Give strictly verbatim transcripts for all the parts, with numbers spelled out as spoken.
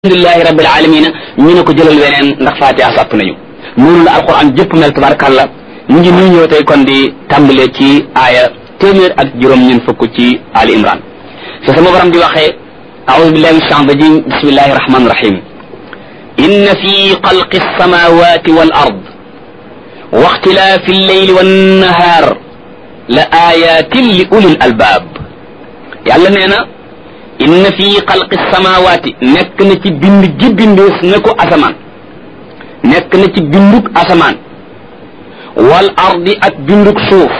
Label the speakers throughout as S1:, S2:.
S1: alhamdulillahi rabbil alamin ñu ne ko jëlal weneen ndax fatiha sàpp nañu noonu la alquran jëpp mel tabarakallah ñu ngi nuy ñëw tey kon di tàmbalee ci aaya téeméer ak juróom ñun fukk ci ali imran fi sama borom di waxee a'udhu billahi minash shaitanir rajim bismillahir rahmanir rahim inna fi khalqi as-samawati wal ard wa ikhtilafi al-layli wan nahar la ayatin li ulil albab yàlla nee na inna fi xalqi samawati nekk na ci bind gi bindees na ko asamaan nekk na ci bindug asamaan wal ardi ak bindug suuf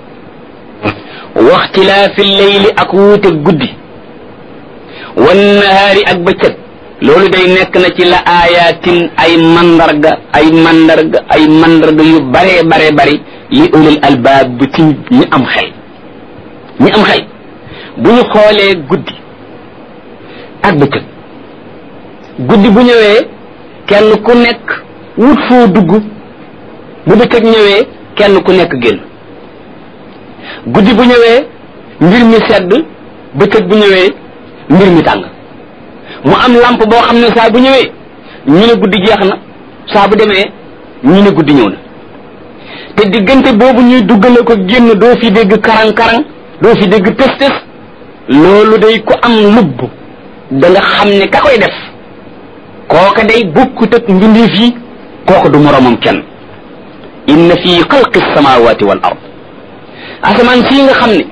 S1: waxtilaafi leyli ak wuute guddi wan nahaari ak bëccëg loolu day nekk na ci la ayatin ay mandarga ay mandarga ay mandarga yu bare bare bari li ulil albaab bu ci ñi am xel ñi am xel bu ñu xoolee guddi ak bëccëg guddi bu ñëwee kenn ku nekk wut foo dugg bu bëccëg ñëwee kenn ku nekk génn guddi bu ñëwee mbir mi sedd bëccëg bu ñëwee mbir mi tàng mu am lampe boo xam ne saa bu ñëwee ñu ne guddi jeex na saa bu demee ñu ne guddi ñëw na te diggante boobu ñuy duggale ko génn doo fi dégg karang-karang doo fi dégg tës-tës loolu day ko am lubb da nga xam ne ka koy def kooka day bokkut ak mbindeef yi kooka du moroomam kenn inna fi xalqi samawati wal ard asamaan sii nga xam ne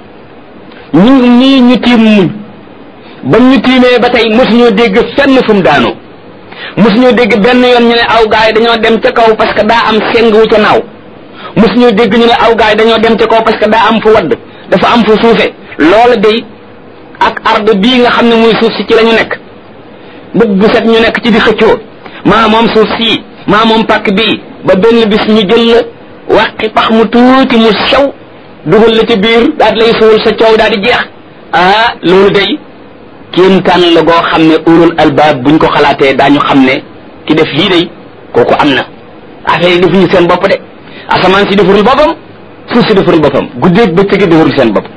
S1: ñu nii ñu tiim muñ ba ñu tiimee ba tey mosuñoo dégg fenn fu mu daanoo mosuñoo dégg benn yoon ñu ne aw gaay dañoo dem ca kaw parce que daa am seng wu ca naaw mosuñoo dégg ñu ne aw gaay dañoo dem ca kaw parce que daa am fu wadd dafa am fu suufe loola day ak ard bii nga xam ne muy suuf si ci la ñu nekk bët bu set ñu nekk ci di xëccoo maa moom suuf sii maa moom pàkk bii ba benn bis ñu jël la wàqi pax mu tuuti mu sew dugal la ci biir daal lay suul sa coow daal di jeex ah loolu day kéemtaan la goo xam ne ulul albaab buñ ko xalaatee daañu xam ne ki def lii day kooku am na affaire yi defuñu seen bopp de asamaan si defarul boppam suuf si defarul boppam guddeeg bëccëg defarul seen bopp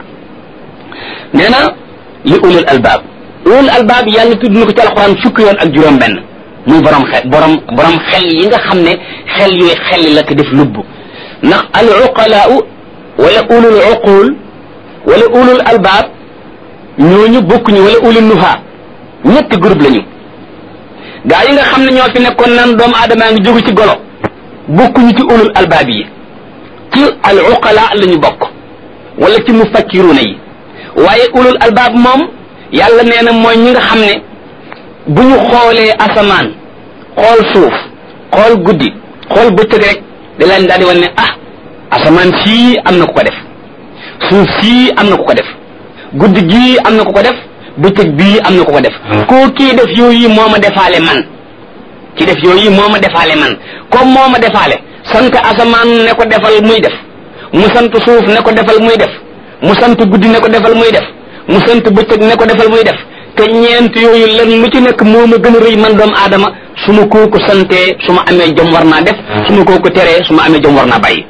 S1: nee na li ulul albaab ulul albaab yàlla tudd na ko ci alxuraan fukki yoon ak juróom benn muy borom xel borom borom xel yi nga xam ne xel yooyu xel la te def lubb ndax al uqalaau wala ulul uqul wala ulul albaab ñooñu bokkuñu wala ulul nuha ñetti groupe lañu gaa yi nga xam ne ñoo fi nekkoon naan doomu aadamaa ngi jógu ci golo bokkuñu ci ulul albaab yi ci al uqala lañu bokk wala ci mufakkiruuna yi waaye ulul albaab moom yàlla nee na mooy ñi nga xam ne bu ñu xoolee asamaan xool suuf xool guddi xool bëccëg rek da leen daal di wan ne ah asamaan sii am na ku ko def suuf sii am na ku ko def guddi gii am na ku ko def bëccëg bii am na ku ko def koo kii def yooyu moo ma defaale man ci def yooyu moo ma defaale man comme moo ma defaale sant asamaan ne ko defal muy def mu sant suuf ne ko defal muy def mu sant guddi ne ko defal muy def mu sant bëccëg ne ko defal muy def te ñeent yooyu lan lu ci nekk moo ma gën a rëy man doomu aadama su ma kooku santee su ma amee jom war naa def su ma kooku teree su ma amee jom war naa bàyyi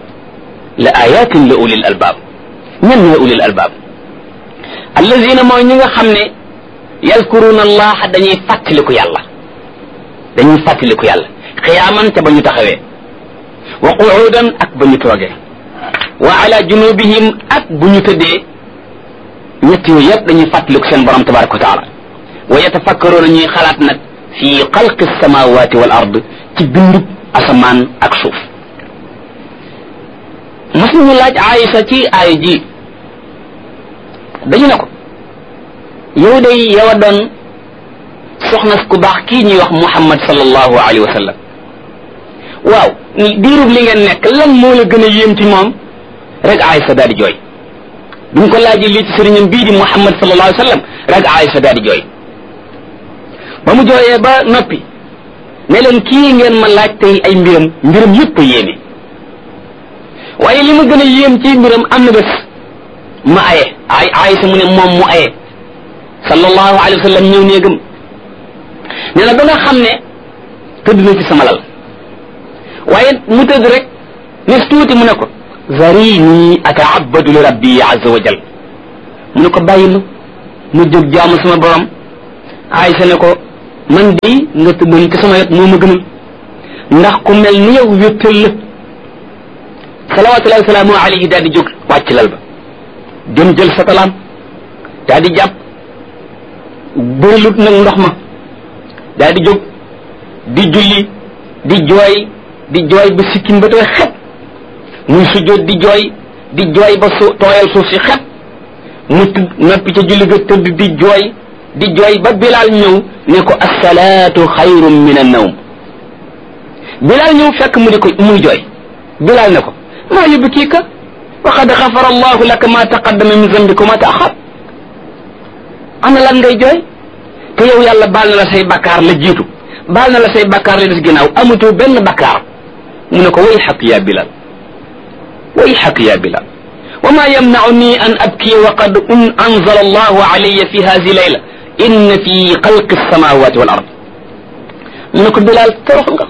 S1: la ayatin la ulil albaab ñan ñooy ulil albaab allazina mooy ñi nga xam ne yazkuruna allaha dañuy fàttaliku yàlla dañuy fàttaliku yàlla xiyaaman te ba ñu taxawee wa qu'udan ak ba ñu toogee wa ala junubihim ak bu ñu tëddee ñett yooyu yëpp dañuy fàttaliku seen borom tabaraka wa taala wa yatafakkaruuna ñuy xalaat nag fii xalqi samawati wal ard ci bindub asamaan ak suuf mas ñu laaj Aïsa ci aaya ji dañu ne ko yow day yow a doon soxna ku baax kii ñuy wax Muhammad sallallahu alayhi wa sallam waaw diirub li ngeen nekk lan moo la gën a yéem ci moom rek Aïsa daal di jooy duñ ko laajee lii ci sëriñam bii di Muhammad sallallahu alayhi wa sallam rek Aïsa daal di jooy ba mu jooyee ba noppi ne leen kii ngeen ma laaj tey ay mbiram mbiram yëpp a yéeme waaye li ma gën a yéem ci mbiram am na bés ma aye ay Aïsa mu ne moom mu aye sallallahu alayhi wa sallam ñëw néegam nee na ba nga xam ne tëdd na ci sama lal waaye mu tëdd rek nes tuuti mu ne ko zarini ataabadu li rabbi azza wa jal mu ne ko bàyyi ma mu jóg jaamu sama borom Aïsa ne ko man di nga tëddoon ci sama wet moo ma gënal ndax ku mel ni yow wéttal la salawatullahi wasalaamu alayhi daal di jóg wàcc lal ba dem jël sa talaam daal di jàpp bërilut nag ndox ma daal di jóg di julli di jooy di jooy ba sikkim ba tooy xet muy sujjóot di jooy di jooy ba su tooyal suuf si xet mu tëdd noppi ca julli ga tëdd di jooy di jooy ba Bilaal ñëw ne ko assalaatu xayrun min annawm Bilaal ñëw fekk mu di ko muy jooy Bilaal ne ko maa yubkiika wa qad xafara allahu laka ma taqaddama min zambika wa ma taaxar ana lan ngay jooy te yow yàlla baal na la say bakkaar la jiitu baal na la say bakkaar la des ginnaaw amatoo benn bakkaar mu ne ko way xaq ya Bilaal way xaq ya Bilaal wa ma yamna'uni an abki wa qad anzala allahu alayya fi hadhihi layla inna fi xalqi samawati wal ard mu ne ko Bilaal torox nga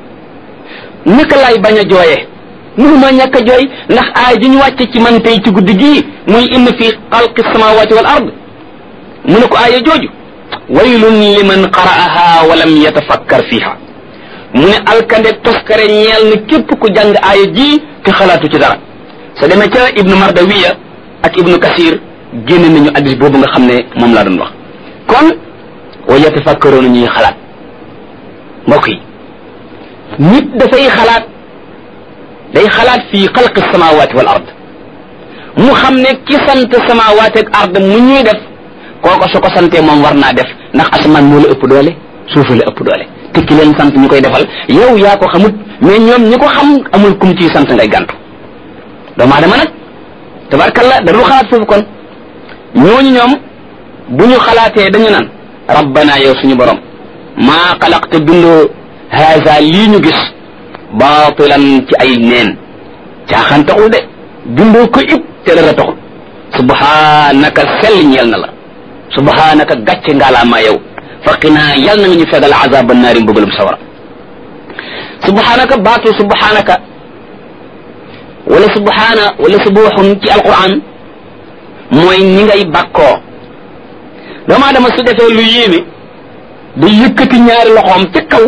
S1: naka laay bañ a jooyee mënuma ñàkk a jooy ndax aay ji ñu wàcce ci man tey ci guddi gii muy inna fi xalqi samawati wal ard mu ne ko aaya jooju waylun liman qara'aha wa lam yatafakkar fiha mu ne alkande toskare ñeel na képp ku jàng aaya ji te xalaatu ci dara sa demee ca ibnu mardawiya ak ibnu kasir génne nañu addis boobu nga xam ne moom laa doon wax kon wa yatafakkaroona ñuy xalaat mbokk yi nit dafay xalaat day xalaat fii xalqi samawati wal ard mu xam ne ki sant samawati ak ard mu ñuy def kooko su ko santee moom war naa def ndax asamaan moo la ëpp doole suufa la ëpp doole te ki leen sant ñu koy defal yow yaa ko xamut mais ñoom ñi ko xam amul kum ciy sant ngay gàntu doomu aadama nag tabarkalla da dul xalaat foofu kon ñooñu ñoom bu ñu xalaatee dañu naan rabbana yow suñu borom maa xalaqte bindoo haza lii ñu gis baatilan ci ay neen caaxaan taxul de bindoo ko it te dara taxul subhanaka sell ñeel na la subhanaka gàcce ngaalaamaa yow faqinaa yal na nga ñu fegal azaba naari mbugalum sawara subhanaka baatu subhanaka wala subhana wala subuxun ci alquran mooy ni ngay bàkkoo doomu aadama su defee lu yéeme da yëkkati ñaari loxoom ca kaw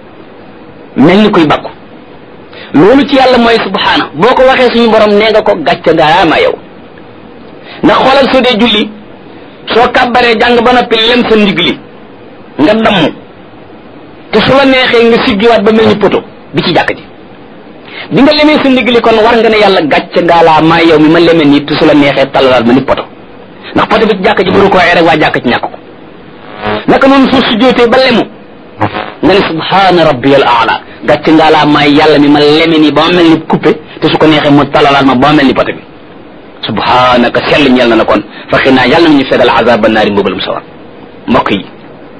S1: mel ni koy bàkku loolu ci yàlla mooy subhana boo ko waxee suñu borom nee nga ko gàcce ngaalaamaa yow ndax xoolal soo dee julli soo kàbbaree jàng ba noppi lem sa ndigg li nga damm te su la neexee nga siggiwaat ba mel ni poto bi ci jàkk ji bi nga lemee sa ndigg li kon war nga ne yàlla gàcce ngaalaa maa yow mi ma leme nii te su la neexee tallalaat ma ni poto ndax poto bi ci jàkk ji bu ko waxee rek waa jàkk ci ñàkk ko naka noonu soo sujjootee ba lemu nga ne subhaana rabbiyal aala gàcce ngaalaa maa yàlla mi ma leme nii ba ma mel ni coupé te su ko neexee mu tallalaat ma ba ma mel ni poto bi subhanaka sell ñeel na na kon faxi naa yàlla na ñu fegal azaba naari mbugalum sawar mbokk yi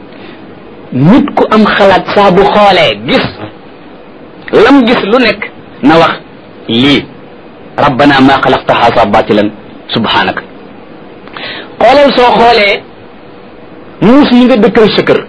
S1: nit ku am xalaat saa bu xoolee gis lam gis lu nekk na wax lii rabbana ma xalaqta haza batilan subhanaka xoolal soo xoolee muus yi nga dëkkal sa kër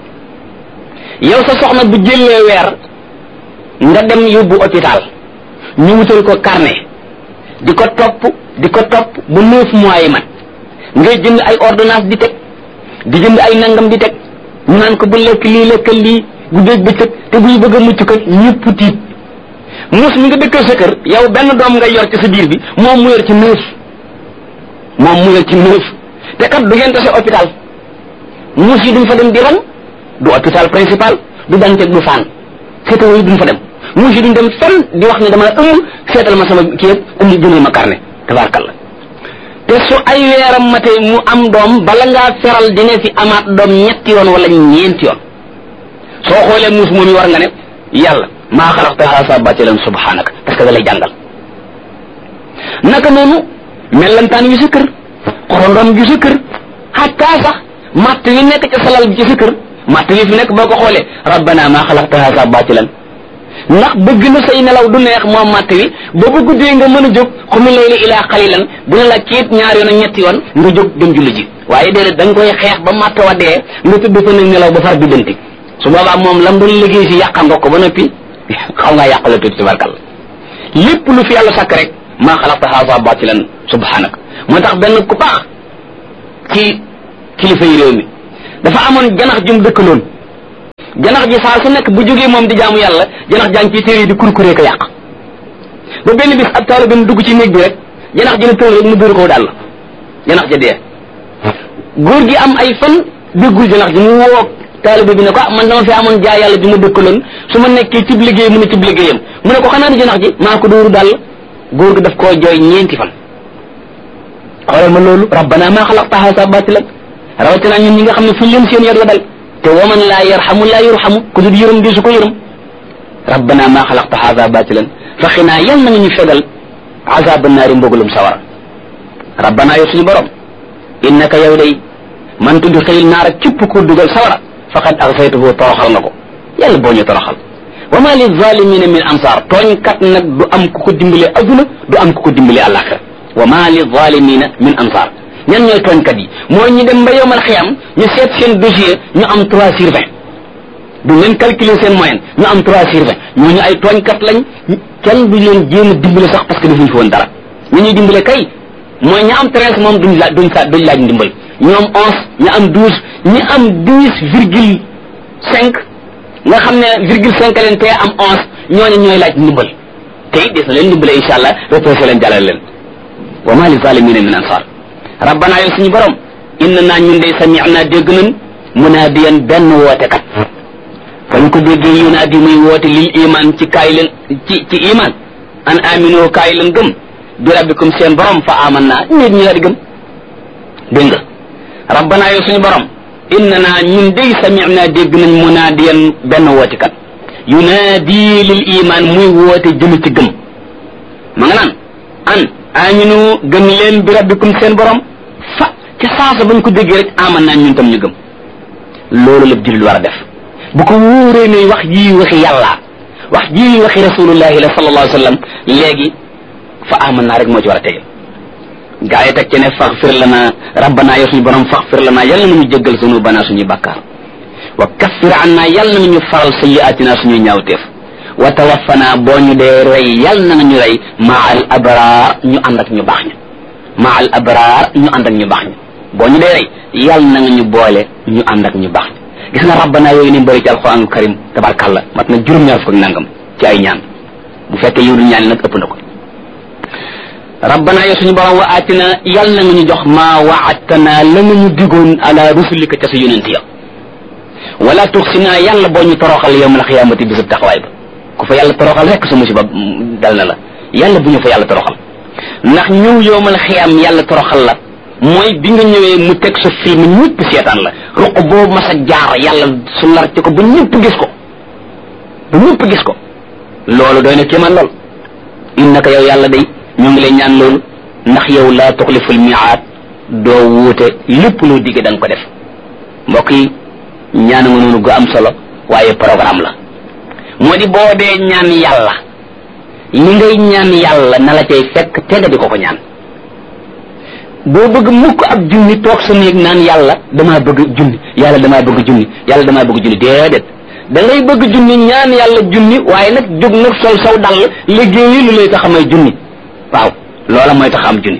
S1: yow sa soxna bu jëlee weer nga dem yóbbu hôpital ñu wutal ko carnet di ko topp di ko topp ba neuf mois yi mat ngay jënd ay ordonnance di teg di jënd ay nangam di teg ñu naan ko bu lekk lii lekkal lii guddeeg bëccëg te buy bëgg a mucc ko ñëpp tiit muus mi nga dëkkal sa kër yow benn doom ngay yor ci sa biir bi moom mu yor ci neuf moom mu yor ci neuf te kat du ngeen tase hôpital muus yi duñ fa dem di ran du hôpital principal du Dantec du Fann seetawoo yi duñ fa dem muus yi duñ dem fenn di wax ne dama ëmb seetal ma sama kii yëpp indi jëndal ma carnet tabarkalla te su ay weeram matee mu am doom bala ngaa feral dina fi amaat doom ñetti yoon wala ñeenti yoon soo xoolee muus moom yi war nga ne yàlla maa xalaqta haasa batilan subhanaka parce que da lay jàngal naka noonu mellantaan yu sa kër xorondom yu sa kër xataa sax matt wi nekk ca salal bi ci sa kër matt wi fi nekk boo ko xoolee rabbana maa xalaqta haasa batilan ndax bëgg na say nelaw du neex moom matt wi ba bu guddee nga mën a jóg xumi layli ilaa xalilan dina la kiit ñaar yoon ak ñetti yoon nga jóg dem julli ji waaye déedéet da nga koy xeex ba matt wa dee nga tëdd fa nag nelaw ba far bi danti su boobaa moom lam doon liggéey si yàqa nga ko ba noppi xaw ngaa yàqala tuuti tabarkal lépp lu fi yàlla sàkk rek maa xalaqta haasa batilan subhanaka moo tax benn ku baax ci kilifa yi réew mi dafa amoon janax jum dëkkaloon janax ji saa su nekk bu jógee moom di jaamu yàlla janax jàng ci téere yi di kurkuree ko yàq ba benn bis ab taalibe bi dugg ci néeg bi rek janax ji ne tël rek mu dóor ko daal janax ja dee góor gi am ay fan déggul janax ji mu woo taalibe bi ne ko man dama fi amoon jaay yàlla bi ma dëkkaloon su ma nekkee cib liggéey mu ne cib liggéeyam mu ne ko xanaa di janax ji maa ko dóoru daal góor gi daf koo jooy ñeenti fan xoolal ma loolu rabbana maa xalaqta haza batilan rawatina ñun ñi nga xam ne fu leen seen yar la dal te waman laa yarhamu laa yurhamu ku dul yërëm di su ko yërëm rabbana maa xalaqta haza batilan faxinaa yal na nga ñu fegal azaba naari mbugalum sawara rabbana yow suñu borom innaka yow day man tudxil naara képp ku dugal sawara faqad axsaytuhu toroxal nga ko yàlla boo ñu toroxal wa ma li zalimina min ansar tooñkat nag du am ku ko dimbale aduna du am ku ko dimbale àllaaxira wa ma li zalimina min ansar ñan ñooy tooñkat yi mooy ñu dem ba yowmal xiyam ñu seet seen dossier ñu am trois sur vingt du leen calculer seen moyenne ñu am trois sur vingt ñooñu ay tooñkat lañ kenn du leen jéem a dimbale sax parce que defuñu fi woon dara ñu ñuy dimbale kay mooy ña am treize moom duñ laaj duñ sa duñ laaj ndimbal ñoom onze ña am douze ñi am dix virgule cinq nga xam ne virgule cinq leen te am onze ñooñu ñooy laaj ndimbal te it des na leen ndimbale incha allah repressé leen jàllale leen wa ma li zalimina min ansar rabbana yow suñu borom inna naa ñun day sami'na dégg nañ munaadiyan benn wootekat fañ ko déggee yunaadi muy woote lil iman ci kaay leen ci ci iman an amino kaay leen gëm bi rabbikum seen borom fa aman naa nit ñi la di gëm dégg nga rabbana yow suñu borom inna naa ñun day sami'na dégg nañ munaadiyan benn wootekat yunaadi lil iman muy woote jëm ci gëm ma nga naan an aminu gëm leen bi rabbikum seen borom fa ca saasa bañ ko déggee rek aman naa ñun tam ñu gëm loolu la jullit war a def bu ko wóoree ne wax ji waxi yàlla wax ji waxi rasulullahi la sallallahu alayhi wa sallam léegi fa aman naa rek moo ci war a tege gaa yi teg ci ne faxfir lana rabbana yow suñu borom faxfir lana yàlla na ñu jéggal zunubana suñuy bàkkaar wa kaffir anna yàlla na ñu faral sayyi'atina suñuy ñaawteef wa tawaffana boo ñu dee rey yàlla na nga ñu rey maa al abraar ñu ànd ak ñu baax ña maa al abraar ñu ànd ak ñu baax ña boo ñu dee rey yàlla na nga ñu boole ñu ànd ak ñu baax ña gis nga rabbana yooyu ni bëri ci alquran karim tabarkàlla mat na juróom-ñaar fukk ak nangam ci ay ñaan bu fekkee yow du ñaan nag ëpp na ko rabbana yow suñu borom wa atina yàlla na nga ñu jox maa waadtana la nga ñu digoon ala rusulika ca sa yonent ya wala tuxsina yàlla boo ñu toroxal yawmal xiyaamati bisub taxawaay ba ku fa yàlla toroxal rek sa musiba dal na la yàlla bu ñu fa yàlla toroxal ndax ñëw yawmal xiyaam yàlla toroxal la mooy bi nga ñëwee mu teg sa film ñëpp seetaan la ruq boobu mas a jaar yàlla su lar ci ko ba ñëpp gis ko ba ñëpp gis ko loolu doy na kéemaan lool innaka yow yàlla day ñoo ngi lay ñaan loolu ndax yow laa tuxliful miaad doo wuute lépp loo digge da nga ko def mbokk yi ñaan nga noonu gu am solo waaye programme la moo di boo dee ñaan yàlla li ngay ñaan yàlla na la cay fekk te nga di ko ko ñaan boo bëgg mukk ab junni toog sa néeg naan yàlla damaa bëgg junni yàlla damaa bëgg junni yàlla damaa bëgg junni déedéet da ngay bëgg junni ñaan yàlla junni waaye nag jóg nag sol saw dal liggéeyi lu lay tax a may junni waaw loola mooy tax am junni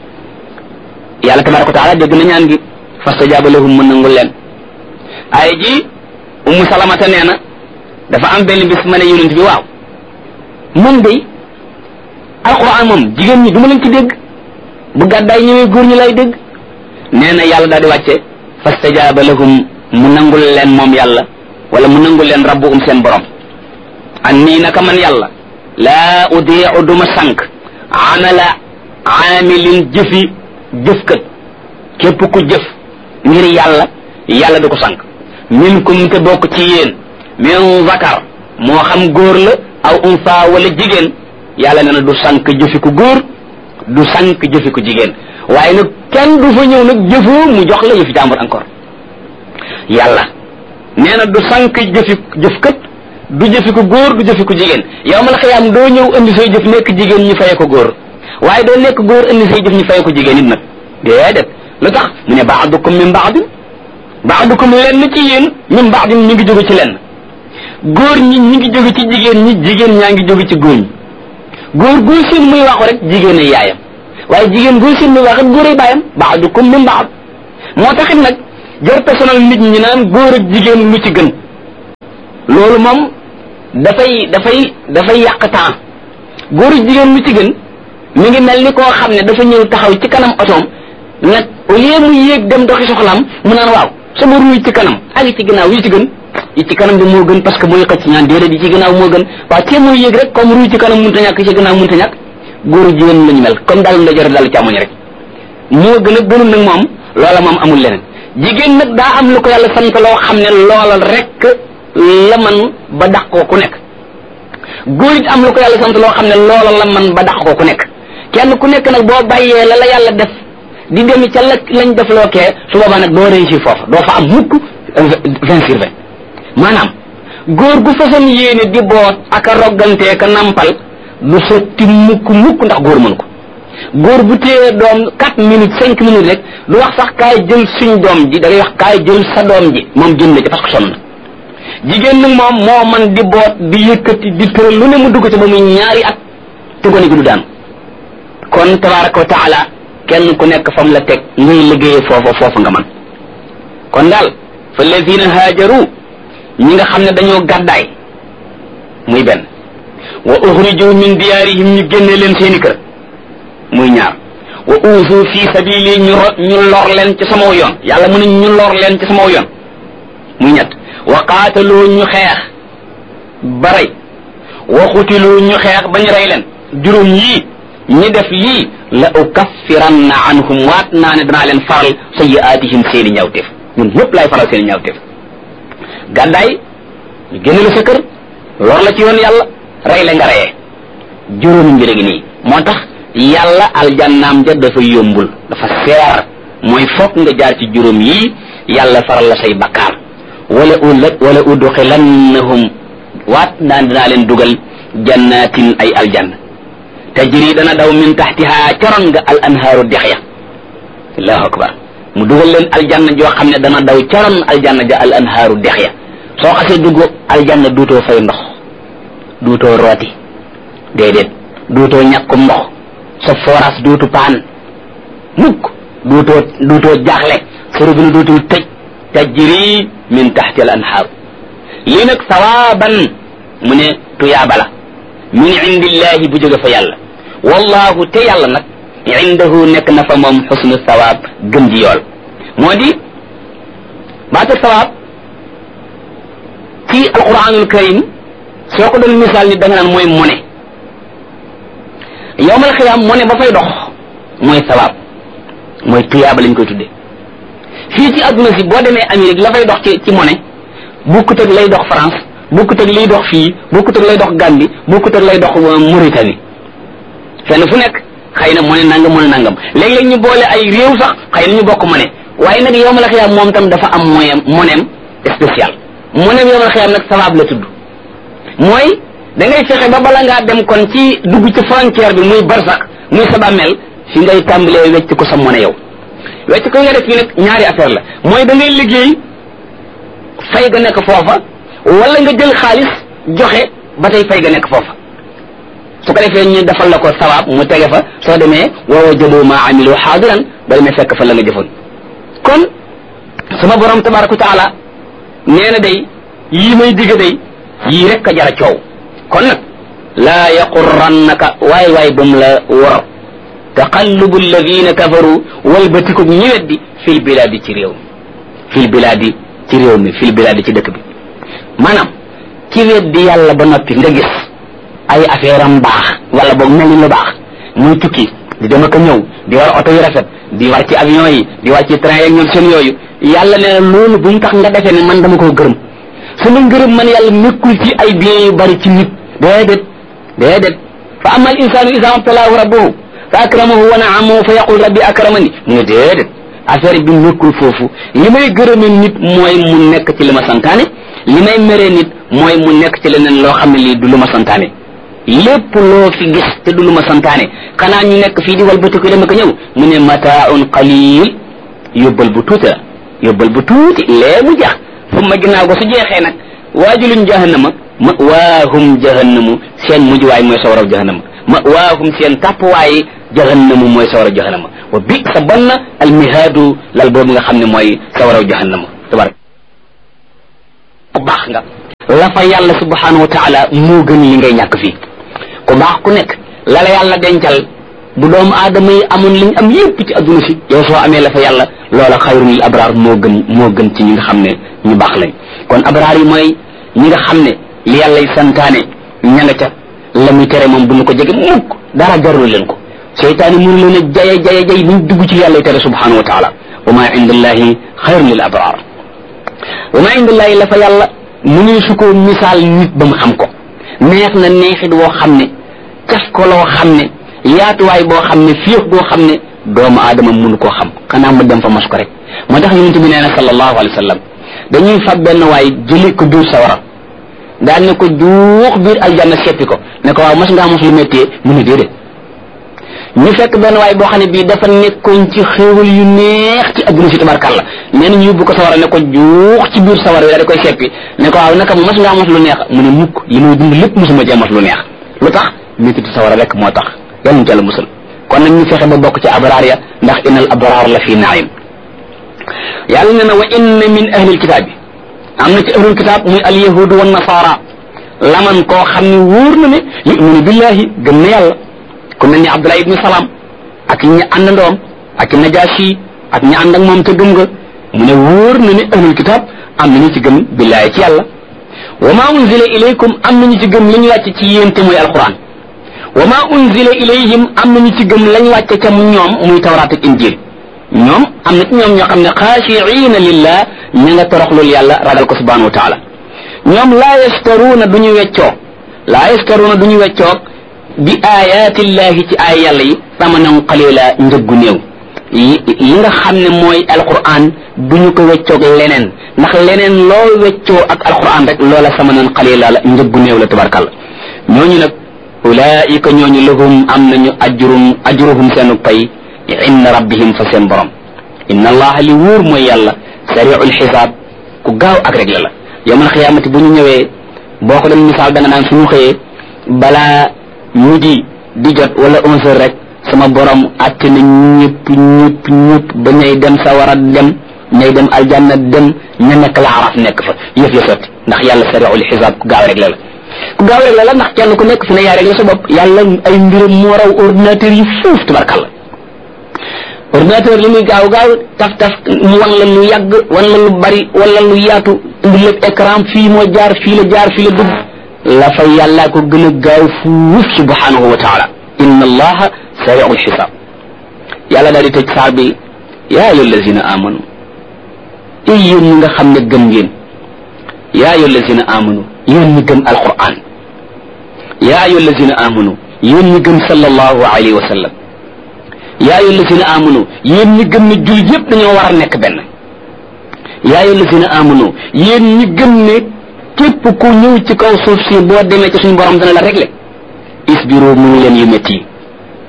S1: yàlla tabaraka wa taala dégg na ñaan gi fastajaaba lahum mën nangul leen ay ji ummu salamata nee na dafa am benn bis ma ne yonent bi waaw man day alquran moom jigéen ñi du ma leen ci dégg bu gàddaay ñëwee góor ñi lay dégg nee na yàlla daal di wàcce fastajaaba lahum mu nangul leen moom yàlla wala mu nangul leen rabbuhum seen borom an nii naka man yàlla laa udiicu duma sànq amala aamilin jëfi jëfkat képp ku jëf ngir yàlla yàlla du ko sànq minkum te bokk ci yéen min zakar moo xam góor la aw unsa wala jigéen yàlla nee na du sànq jëfi ku góor du sànq jëfi ku jigéen waaye nag kenn du fa ñëw nag jëfoo mu jox la yëfi jàmbur encore yàlla nee na du sànq jëfi jëfkat du jëfi ku góor du jëfi ku jigéen yow ma la xiyaam doo ñëw indi say jëf nekk jigéen ñu faye ko góor waaye doo nekk góor indi say jëf ñu faye ko jigéen it nag déedéet lu tax mu ne baadukum min baadin baadukum lenn ci yéen min baadin ñu ngi jóge ci lenn góor ñi ñi ngi jóge ci jigéen ñi jigéen ñaa ngi jóge ci góor ñi góor góor seen muy waxu rek jigéen ay yaayam waaye jigéen góor seen muy wax rek góor ay baayam baadukum min baad moo taxit nag jar personal nit ñi naan góor ak jigéen lu ci gën loolu moom dafay dafay dafay yàq temps góor jigéen lu ci gën mi ngi mel ni koo xam ne dafa ñëw taxaw ci kanam otoom nag au lieu mu yéeg dem doxi soxlaam mu naan waaw sama ruuy ci kanam ak yi ci ginnaaw yi ci gën yi ci kanam bi moo gën parce que mooy xëcc ñaan déedéet yi ci ginnaaw moo gën waaw te muy yéeg rek comme ruuy ci kanam mënta ñàkk ci ginnaaw mënta ñàkk góor jigéen lañu mel comme daal ndeyjoor daal càmmoñ rek moo gën a gënul nag moom loola moom amul leneen jigéen nag daa am lu ko yàlla sant loo xam ne loola rek la man ba dàq ko ku nekk góor it am lu ko yàlla sant loo xam ne loola la man ba dàq ko ku nekk kenn ku nekk nag boo bàyyee la la yàlla def di demi ca la lañ def loo kee su boobaa nag doo réussir foofu doo fa am mukk vingt sur vingt maanaam góor gu façon yéene di boot ak a roggantee ka nampal du sotti mukk mukk ndax góor mën ko góor bu téye doom quatre minutes cinq minutes rek du wax sax kaay jël suñ doom ji da ngay wax kaay jël sa doom ji moom jëm na ci parce que sonn na jigéen nag moom moo man di boot di yëkkati di tëral lu ne mu dugg ci ba muy ñaari at te gone gi du daan kon tabaraka wa taala kenn ku nekk fam la teg ngay liggéeyee foofa foofu nga man kon daal fa lazina haajaru ñi nga xam ne dañoo gàddaay muy benn wa uxriju min diyaarihim ñu génne leen seeni kër muy ñaar wa uusu fi sabili ñu ñu lor leen ci sama yoon yàlla mu ne ñu lor leen ci sama yoon muy ñett wa qaatalu ñu xeex ba rey wa xutilu ñu xeex bañ rey leen juróom yii ñi def lii la ukaffiranna anhum waat naa ne danaa leen faral sayyi'aatihim seeni ñaawteef ñun ñëpp laay faral seeni ñaawteef gàddaay ñu génne la sa kër lor la ci yoon yàlla rey la nga reyee juróomi mbir gi nii moo tax yàlla aljannaam ja dafa yombul dafa seer mooy fokk nga jaar ci juróom yii yàlla faral la say bakkaar wala ulat wala udxilannahum waat naa ne danaa leen dugal jannatin ay aljanna tajri dana daw min taxtiha coron nga al anhaaru dex ya allahu akbar mu dugal leen aljanna joo xam ne dana daw coron aljanna ja al anhaaru dex ya soo xasee dugg aljanna duutoo fay ndox duutoo rooti déedéet duutoo ñàkkum ndox sa forage duutu paan mukk duutoo duutoo jaaxle sa robinet duutul tëj tajri min taxti al anhaaru lii nag sawaaban mu ne tuyaaba la min indillahi bu jóge fa yàlla wallahu te yàlla nag indahu nekk na fa moom xusnu sawaab gën ji yool moo di baata sawaab ci alquranul karim soo ko doon misaal ni da nga naan mooy mone yowmal xiyaam mone ba fay dox mooy sawaab mooy tuyaaba lañ koy tudde fii ci adduna si boo demee Amérique la fay dox ci ci mone bukkut ak lay dox France bukkut ak liy dox fii bukkut ak lay dox Gambie bukkut ak lay dox Mauritanie fenn fu nekk xëy na mone nangam mone nangam léeg-léeg ñu boole ay réew sax xëy na ñu bokk mone waaye nag yowmal xiyaam moom tam dafa am moyem monem spécial monem yowmal xiyaam nag sawaab la tudd mooy da ngay fexe ba bala ngaa dem kon ci dugg ci frontière bi muy barsax muy sa bàmmeel fi ngay tàmbalee wecc ko sa mone yow wecc ko nga def fii nag ñaari affaire la mooy da ngay liggéey fay ga nekk foofa wala nga jël xaalis joxe ba tey fay ga nekk foofa su ko defee ñu defal la ko sawaab mu tege fa soo demee wa wajadu ma amilu xaadiran ba demee fekk fa la nga jëfoon kon sama borom tabaraka wa taala nee na day yii may digg day yii rek a jara coow kon nag laa yaqurrannaka waay waay bum la wor taqallubu alladina kafaru walbatiku ñi weddi fil bilaadi ci réew mi fil bilaadi ci réew mi fil bilaadi ci dëkk bi maanaam ci weddi yàlla ba noppi nga gis ay affaire am baax wala boog mel ni lu baax muy tukki di dem ak a ñëw di war oto yu rafet di war ci avion yi di war ci train yeeg ñoom seen yooyu yàlla nee na loolu bu mu tax nga defee ne man dama koo gërëm sama ngërëm man yàlla nekkul ci ay biens yu bari ci nit déedéet déedéet fa ama al insanu isa mabtalaahu rabbuhu fa akramahu wa naamahu fa yaqul rabbi akramani mu ne déedéet affaire bi nekkul foofu li may gërëme nit mooy mu nekk ci li ma santaane li may mere nit mooy mu nekk ci leneen loo xam ne lii du lu ma santaane lépp loo fi gis te du lu ma santaane xanaa ñu nekk fii di walbatiku dem ak ñëw mu ne mataaun qalil yóbbal bu tuuti la yóbbal bu tuuti lee mu jax fu ma ginnaaw ko su jeexee nag waajuluñ jahannama ma waahum jahannamu seen mujjuwaay mooy sawaraw jahannama ma waahum seen tàppuwaay jahannamu mooy sawaraw jahannama wa bi sa banna almihaadu lal boobu nga xam ne mooy sawaraw jahannama tabarak baax nga la fa yàlla subhanahu wa taala moo gën li ngay ñàkk fii ku baax ku nekk la la yàlla dencal bu doomu aadama yi amoon liñ am yépp ci adduna si yow soo amee la fa yàlla loola xayrun lil abraar moo gën moo gën ci ñi nga xam ne ñu baax lañ kon abraar yi mooy ñi nga xam ne li yàlla y santaane ña nga ca la muy tere moom bu ñu ko jege mukk dara jarul leen ko seytaane mënu leen a jaye jaye jay buñ dugg ci yàlla y tere subhanahu wa taala wa ma indallahi xayrun lil abraar wa ma indallahi la fa yàlla mu ne su ko misaal nit ba mu xam ko neex na neexit woo xam ne caf ko loo xam ne yaatuwaay boo xam ne fiix boo xam ne doomu aadama mënu koo xam xanaa mu dem fa mos ko rek moo tax yonent bi nee na sallallahu alayhi wa sallam dañuy fab benn waay jëli ko biir sawara daan ne ko juux biir aljanna seppi ko ne ko waaw mos ngaa mos lu méttee mu ne déedéet ñu fekk benn waay boo xam ne bii dafa nekkoon ci xéewal yu neex ci adduna si tabarkàlla nee na ñu yóbbu ko sawara ne ko juux ci biir sawara yi daal di koy seppi ne ko waaw naka mos ngaa mos lu neex mu ne mukk li muy dund lépp mosuma cee mos lu neex lu tax méttitu sawara rek moo tax yàlla ñu ci la musal kon nag ñu fexe ba bokk ci abraar ya ndax innal abraar la fi naim yàlla ne na wa inna min ahlil kitaabi am na ci ahlul kitaab muy al yahudu wa nasara laman koo xam ne wóor na ne yuminu billahi gëm na yàlla ku mel ni Abdullah ibni Salaam ak ñi àndandoom ak Najaasi ak ñi ànd ak moom te gëm nga mu ne wóor na ne ahlul kitaab am na ñu ci gëm billahi ci yàlla wa ma unzila ilaykum am na ñu ci gëm li ñu wàcce ci yéen te muy alquran wa ma unzila ilayhim am na ñu ci gëm lañ wàcce ca ñoom muy tawraat ak injil ñoom am na ci ñoom ñoo xam ne xaashiina lillah ña nga toroxlul yàlla ragal ko subhanahu wa taala ñoom laa yastaruuna du ñu weccoo laa yastaruuna du ñu weccoo bi ayatillahi ci ay yàlla yi samanan qalila njëggu néew yi nga xam ne mooy alquran du ñu ko weccoog leneen ndax leneen loo weccoo ak alquran rek loola samanan qalila la njëggu néew la tabarkalla ñooñu nag ulaika ñooñu lahum am nañu ajrum ajruhum seenu pay inda rabbihim fa seen borom inna allaha li wóor mooy yàlla sari'ul xisaab ku gaaw ak rek la la yawmal xiyaamati bu ñu ñëwee boo ko doon misaal da nga naan suñu xëyee balaa midi di jot wala onze heures rek sama borom atte na ñëpp ñëpp ñëpp ba ñay dem sawara dem ñay dem aljanna dem ña nekk la araf nekk fa yëf ya sotti ndax yàlla sari'ul xisaab ku gaaw rek la la ku gaaw rek la la ndax kenn ku nekk fi ne yaa rek la sa bopp yàlla ay mbiram moo raw ordinateur yi fuuf tabarkalla ordinateur li muy gaaw gaaw taf taf mu wan la lu yàgg wan la lu bari wala lu yaatu indi lépp écran fii moo jaar fii la jaar fii la dugg la fay yàllaa ko gën a gaaw fuuf subhanahu wa taala inna allaha sari'ul xisaab yàlla daal di tëj saar bi yaa ayyuha allazina amanu ay yéen ñi nga xam ne gëm ngeen yaa ayyuha allazina amanu yéen ñi gëm alquran yaa ayyuha allazina amanu yéen ñi gëm sallallahu alayhi wa sallam yaa ayyuha allazina amanu yéen ñi gëm ne jullit yëpp dañoo war a nekk benn yaa ayyuha allazina amanu yéen ñi gëm ne képp ku ñëw ci kaw suuf si boo demee ci suñu borom dana la régler isbiru muñ leen yu métti yi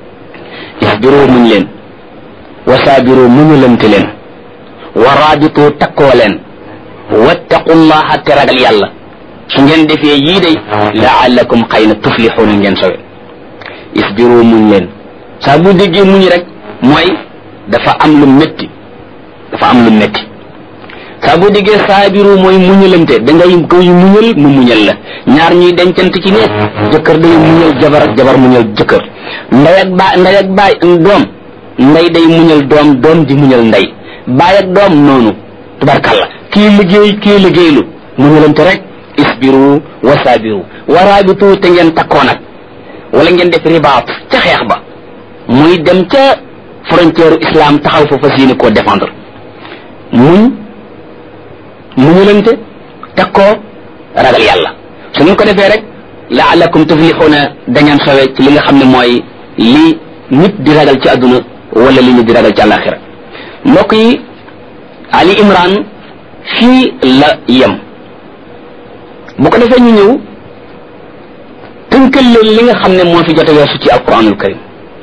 S1: isbiru muñ leen wasaabiru muñulante leen wa raabitu takkoo leen wattaqullaha te ragal yàlla su ngeen defee yii day laallakum xëy na tuflixuuna ngeen sowe isbiru muñ leen saa bu déggee muñ rek mooy dafa am lu métti dafa am lu métti saa boo déggee saabiru mooy muñalante da ngay koy muñal mu muñal la ñaar ñuy dencante ci nekk jëkkër day muñal jabar ak jabar muñal jëkkër ndey ak baay ndey ak baay doom ndey day muñal doom doom di muñal ndey baay ak doom noonu tubarkalla kii liggéey kii liggéeylu muñalante rek isbiru wa saabiru wa raabitu te ngeen takkoo nag wala ngeen def ribaat ca xeex ba muy dem ca frontière islam taxaw fa fas yéene koo défendre muñ muñulante teg koo ragal yàlla su ngeen ko defee rek laalakum tuflixuuna dañaan sowe ci li nga xam ne mooy li nit di ragal ci àdduna wala li nit di ragal ci àllaaxira mbokk yi Ali Imran fii la yem bu ko defee ñu ñëw tënkal leen li nga xam ne moo fi jot a weesu ci alquranul karim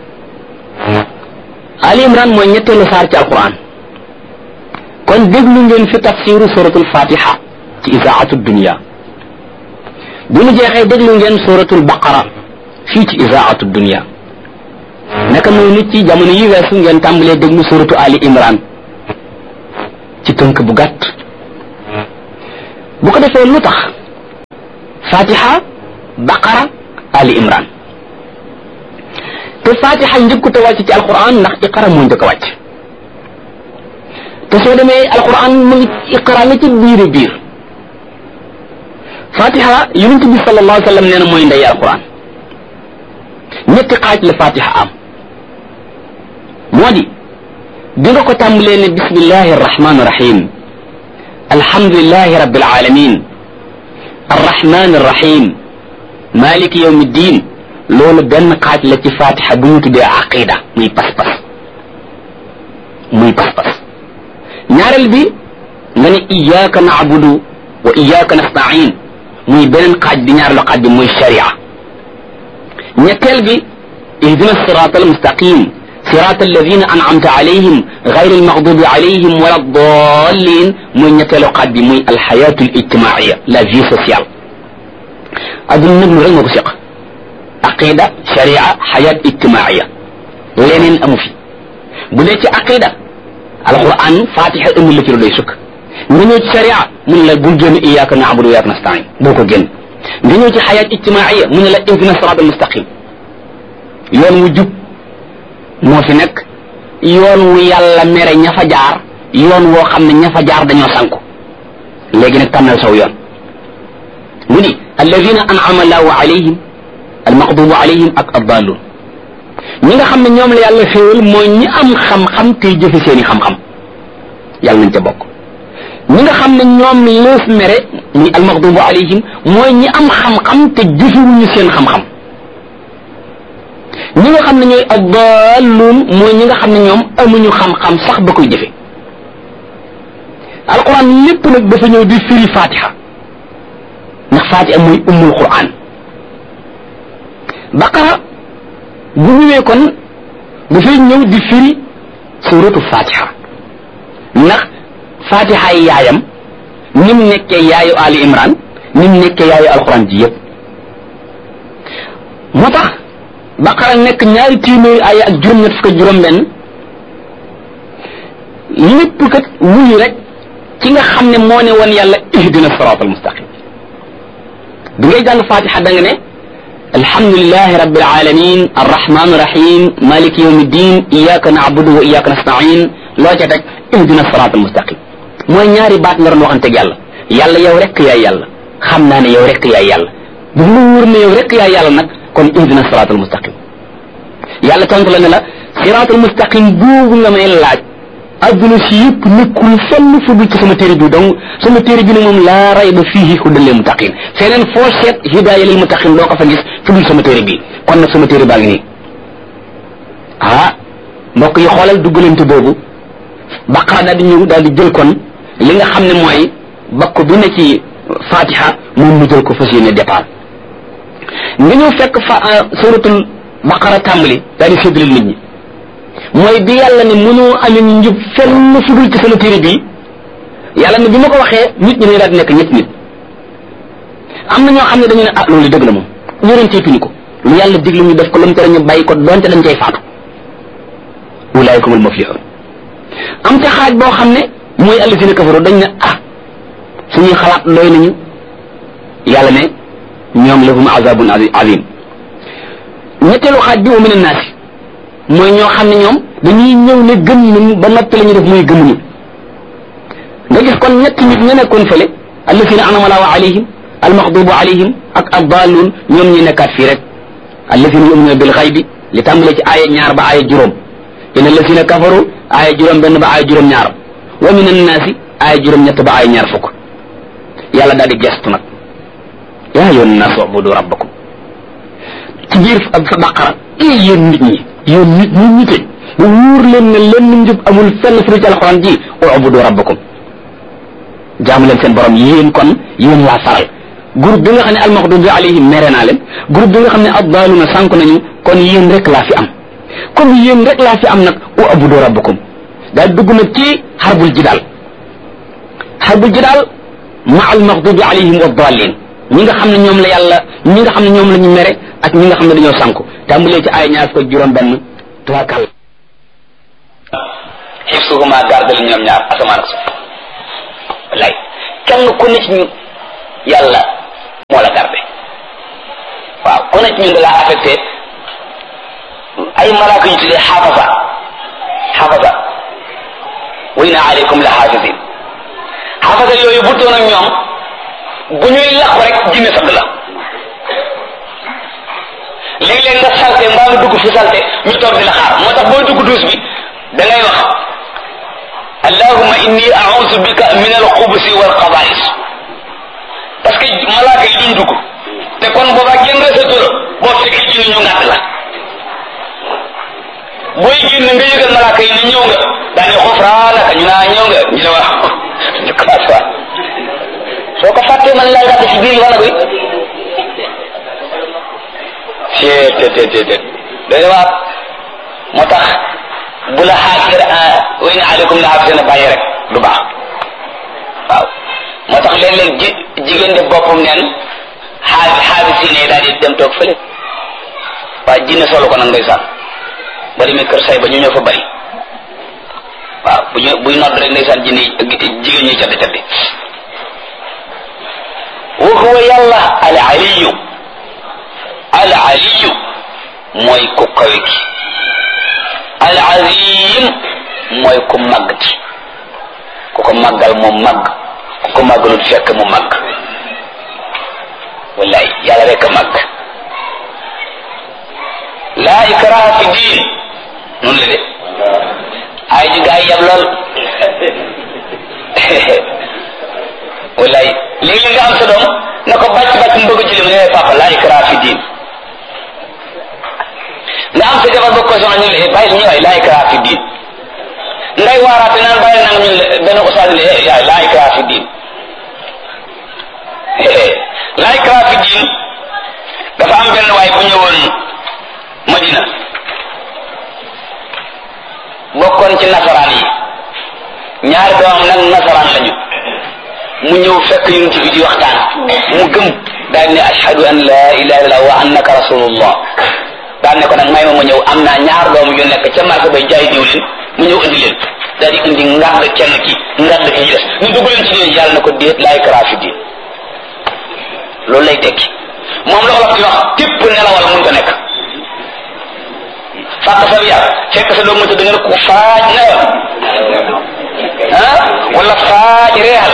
S1: Ali Imran mooy ñetteelu saar ci alquran kon déglu ngeen fi tafsiru suratul fatiha ci isaatu dunia bi mu jeexee déglu ngeen suratul baqara fii ci isaatu dunia naka noonu ci jamono yi weesu ngeen tàmbalee déglu suratu ali imran ci tënk bu gàtt bu ko defee lu tax fatiha baqara ali imran te fatiha njëkkut a wàcc ci alquran ndax iqra moo njëkk a wàcc te soo demee alquran mu ngi iqra la ci biir biir fatiha yonent bi sallallahu alayhi wa sallam nee na mooy ndey alquran ñetti xaaj la fatiha am moo di bi nga ko tàmbalee ne bismillahi arrahmani irrahim alhamdulilahi rabbil alamin arrahmani irrahim maliki yawmi ddin loolu benn xaaj la ci fatiha bu ñu tuddee aqida muy pas-pas muy pas-pas ñaareel bi nga ne iyyaka na'budu wa iyyaka nasta'in muy beneen xaaj bi ñaareelu xaaj bi muy sharia ñetteel bi ihdina sirata almustaqim sirata alladina an'amta alayhim ghayri almaghdubi alayhim wala ddallin muy ñetteelu xaaj bi muy alxayatu alijtimaiya la vie sociale adduna nag mu rek moo ko seq aqida sharia xayat ijtimaiya leneen amu fi bu dee ci aqida alquran fatiha amul la ci lu doy sukk nga ñëw ci sharia mu ne la bul génn iyyaka na'budu wa iyyaka nasta'in boo ko génn nga ñëw ci xayat ijtimaiya mu ne la ihdina sirata almustaqim yoon wu jub moo fi nekk yoon wu yàlla mere ña fa jaar yoon woo xam ne ña fa jaar dañoo sànku léegi nag tànnal saw yoon mu ni alladina an'ama allahu alayhim almaqdubu alayhim ak addalun ñi nga xam ne ñoom la yàlla xéewal mooy ñi am xam-xam tey jëfe seeni xam-xam yàlla nañ ca bokk ñi nga xam ne ñoom lees mere muy almaqdubu alayhim mooy ñi am xam-xam te jëfewuñu seen xam-xam ñi nga xam ne ñooy addalun mooy ñi nga xam ne ñoom amuñu xam-xam sax ba koy jëfe alquran lépp nag dafa ñëw di firi fatiha ndax fatiha mooy ummul quran baqara bu ñëwee kon dafay ñëw di firi suratu fatiha ndax fatiha yi yaayam ni mu nekkee yaayu ali imran ni mu nekkee yaayu alquran ji yëpp moo tax baqara nekk ñaari téeméeri aaya ak juróom-ñett fukk ak juróom-benn lépp kat wuyu rek ci nga xam ne moo ne woon yàlla ihdina sirata almustaqim bi ngay jàng fatiha da nga ne alhamdulilahi rabbil alamin arrahman irrahim maliki yawmi ddin iyyaka na'budu wa iyyaka nasta'in loo ca teg ihdina sirata almustaqim mooy ñaari baat nga doon waxanteeg yàlla yàlla yow rek yaay yàlla xam naa ne yow rek yaay yàlla bu mu wóor ne yow rek yaay yàlla nag kon ihdina sirata almustaqim yàlla tontu la ne la sirata almustaqim boobu nga may laaj adduna si yëpp nekkul fenn fu dul ci sama téere bi donc sama téere bi ne moom laa rayba fiihi hudan lil muttaqin feneen foo seet hidaaya lil muttaqin doo ko fa gis fu dul sama téere bi kon nag sama téere baa ngi nii ah mbokk yi xoolal duggalante boobu baqara daal di ñëw daal di jël kon li nga xam ne mooy bakk bi ne ci fatiha moom mu jël ko fas yéene départ nga ñëw fekk fa suratul baqara tàmbali daal di séddale nit ñi mooy bi yàlla ne mënoo amee ñu njub fenn fu dul ci sama téere bii yàlla ne bi ma ko waxee nit ñi dañu daal di nekk ñetti nit am na ñoo xam ne dañu ne ah loolu dëgg la moom ñorentee tuñu ko lu yàlla diglu ñu def ko lu mu tere ñu bàyyi ko donte dañ cay faatu ulaa'ikumul muflihuun am ca xaaj boo xam ne mooy allazina kafaru dañ ne ah suñuy xalaat doy nañu yàlla ne ñoom lahum azabun azim ñetteelu xaaj bi wa mina naasi mooy ñoo xam ne ñoom dañuy ñëw ne gëm nañu ba noppi la ñu def muy gëmuñu nga gis kon ñetti nit ña nekkoon fële allazina an'ama Allahu alayhim almaghdubu alayhim ak addaalluun ñoom ñi nekkaat fii rek allazina yu'minuuna bil ghaybi li tàmbalee ci aaya ñaar ba aaya juróom inna allazina kafaru aaya juróom benn ba aaya juróom ñaar wa min annaasi aaya juróom ñett ba aaya ñaar fukk yàlla daal di gestu nag yaa ayyuhan naasu ubudu rabbakum ci biir sa baqara ee yéen nit ñi yéen nit ñi ñite mu wóor leen ne lenn njub amul fenn fu ci alxuraan ji ubudu rabbakum jaamu leen seen borom yéen kon yéen laa faral groupe bi nga xam ne almaghdubi alayhim mere naa leen groupe bi nga xam ne addaaluna sànku nañu kon yéen rek laa fi am comme yéen rek laa fi am nag ubudu rabbakum daal dugg nag ci xarbul jidaal xarbul jidaal ma almaghdubi alayhim wa daalin ñi nga xam ne ñoom la yàlla ñi nga xam ne ñoom la ñu mere ak ñi nga xam ne dañoo sànku tàmbalee ci ay ñaar ko juróom benn tuwaakal xifsuhuma gardal ñoom ñaar asamaan ak suuf wallaay kenn ku ne ci ñu yàlla moo la gardé na ci ñun da laa affecté ay malaaka ñu tuddee xaafasa xaafasa wa inna alaykum la xaafisin xaafasa yooyu bu doon ak ñoom bu ñuy laq rek jinne sadd la léeg-léeg nga salte mbaa nga dugg fu salte ñu toog di la xaar moo tax boo dugg duus bi da ngay wax allahumma inni a'udhu bika min al-xubusi wal xabaa'is parce que malaaka yi duñ dugg te kon boobaa génn resatu la boo fekkee jinne ñu ngàtt la booy génn nga yëgal malaaka yi ne ñëw nga daane xufraanaka ñu naa ñëw nga ñu ne wax ñu commence fa soo ko fàttee man laa ngàtt ci biir wala koy te te te te doy waar moo tax bu la xaafir wa inna alaykum la xaafir na bàyyi rek du baax waaw moo tax léeg-léeg ji jigéen de boppam neen xaafi xaafi si ne daal di dem toog fële waaye jinne solo ko nag ndeysaan bari mi kër say ba ñu ñëw fa bari waaw bu ñu buy nodd rek ndeysaan jinne jigéen ñuy caddi caddi wa huwa yàlla al aliyu al aliyu mooy ku kawe ki al azim mooy ku màgg ci ku ko màggal mu màgg ku ko màggalut fekk mu màgg wallaay yàlla rek a màgg laa ikraha fi diin noonu la de ay ji gaa yi yab lool wallaay léegi nga am sa doom na ko bàcc bàcc mu bëgg ci li mu ne papa laa ikraha fi diin nga am sa jabar bëgg ko soxna ñu le bàyyi ñu waay laa ikraha fi diin ngay waaraate naan bàyyi nanga ñu le benn ustaas le yaay laa ikraha fi diin laa ikraha fi diin dafa am benn waay bu ñëwoon Madina bokkoon ci nasaraan yi ñaari doomam nag nasaraan lañu mu ñëw fekk yonent bi di waxtaan mu gëm daal ne ashhadu an la ilaha illallah wa annaka rasulullah daal ne ko nag may ma ma ñëw am naa ñaar doom yu nekk ca marché bay jaay diwlin mu ñëw indi leen daal di indi ngàdd kenn ki ngàdd ki des ñu dugg leen ci leen yàlla na ko déet laa ikraha fi diin loolu lay tekki moom la olof di wax tépp nelawal mun ko nekk fàq sa yar fekk sa doom mënta da nga ne ko faaj newal ah wala faaj reexal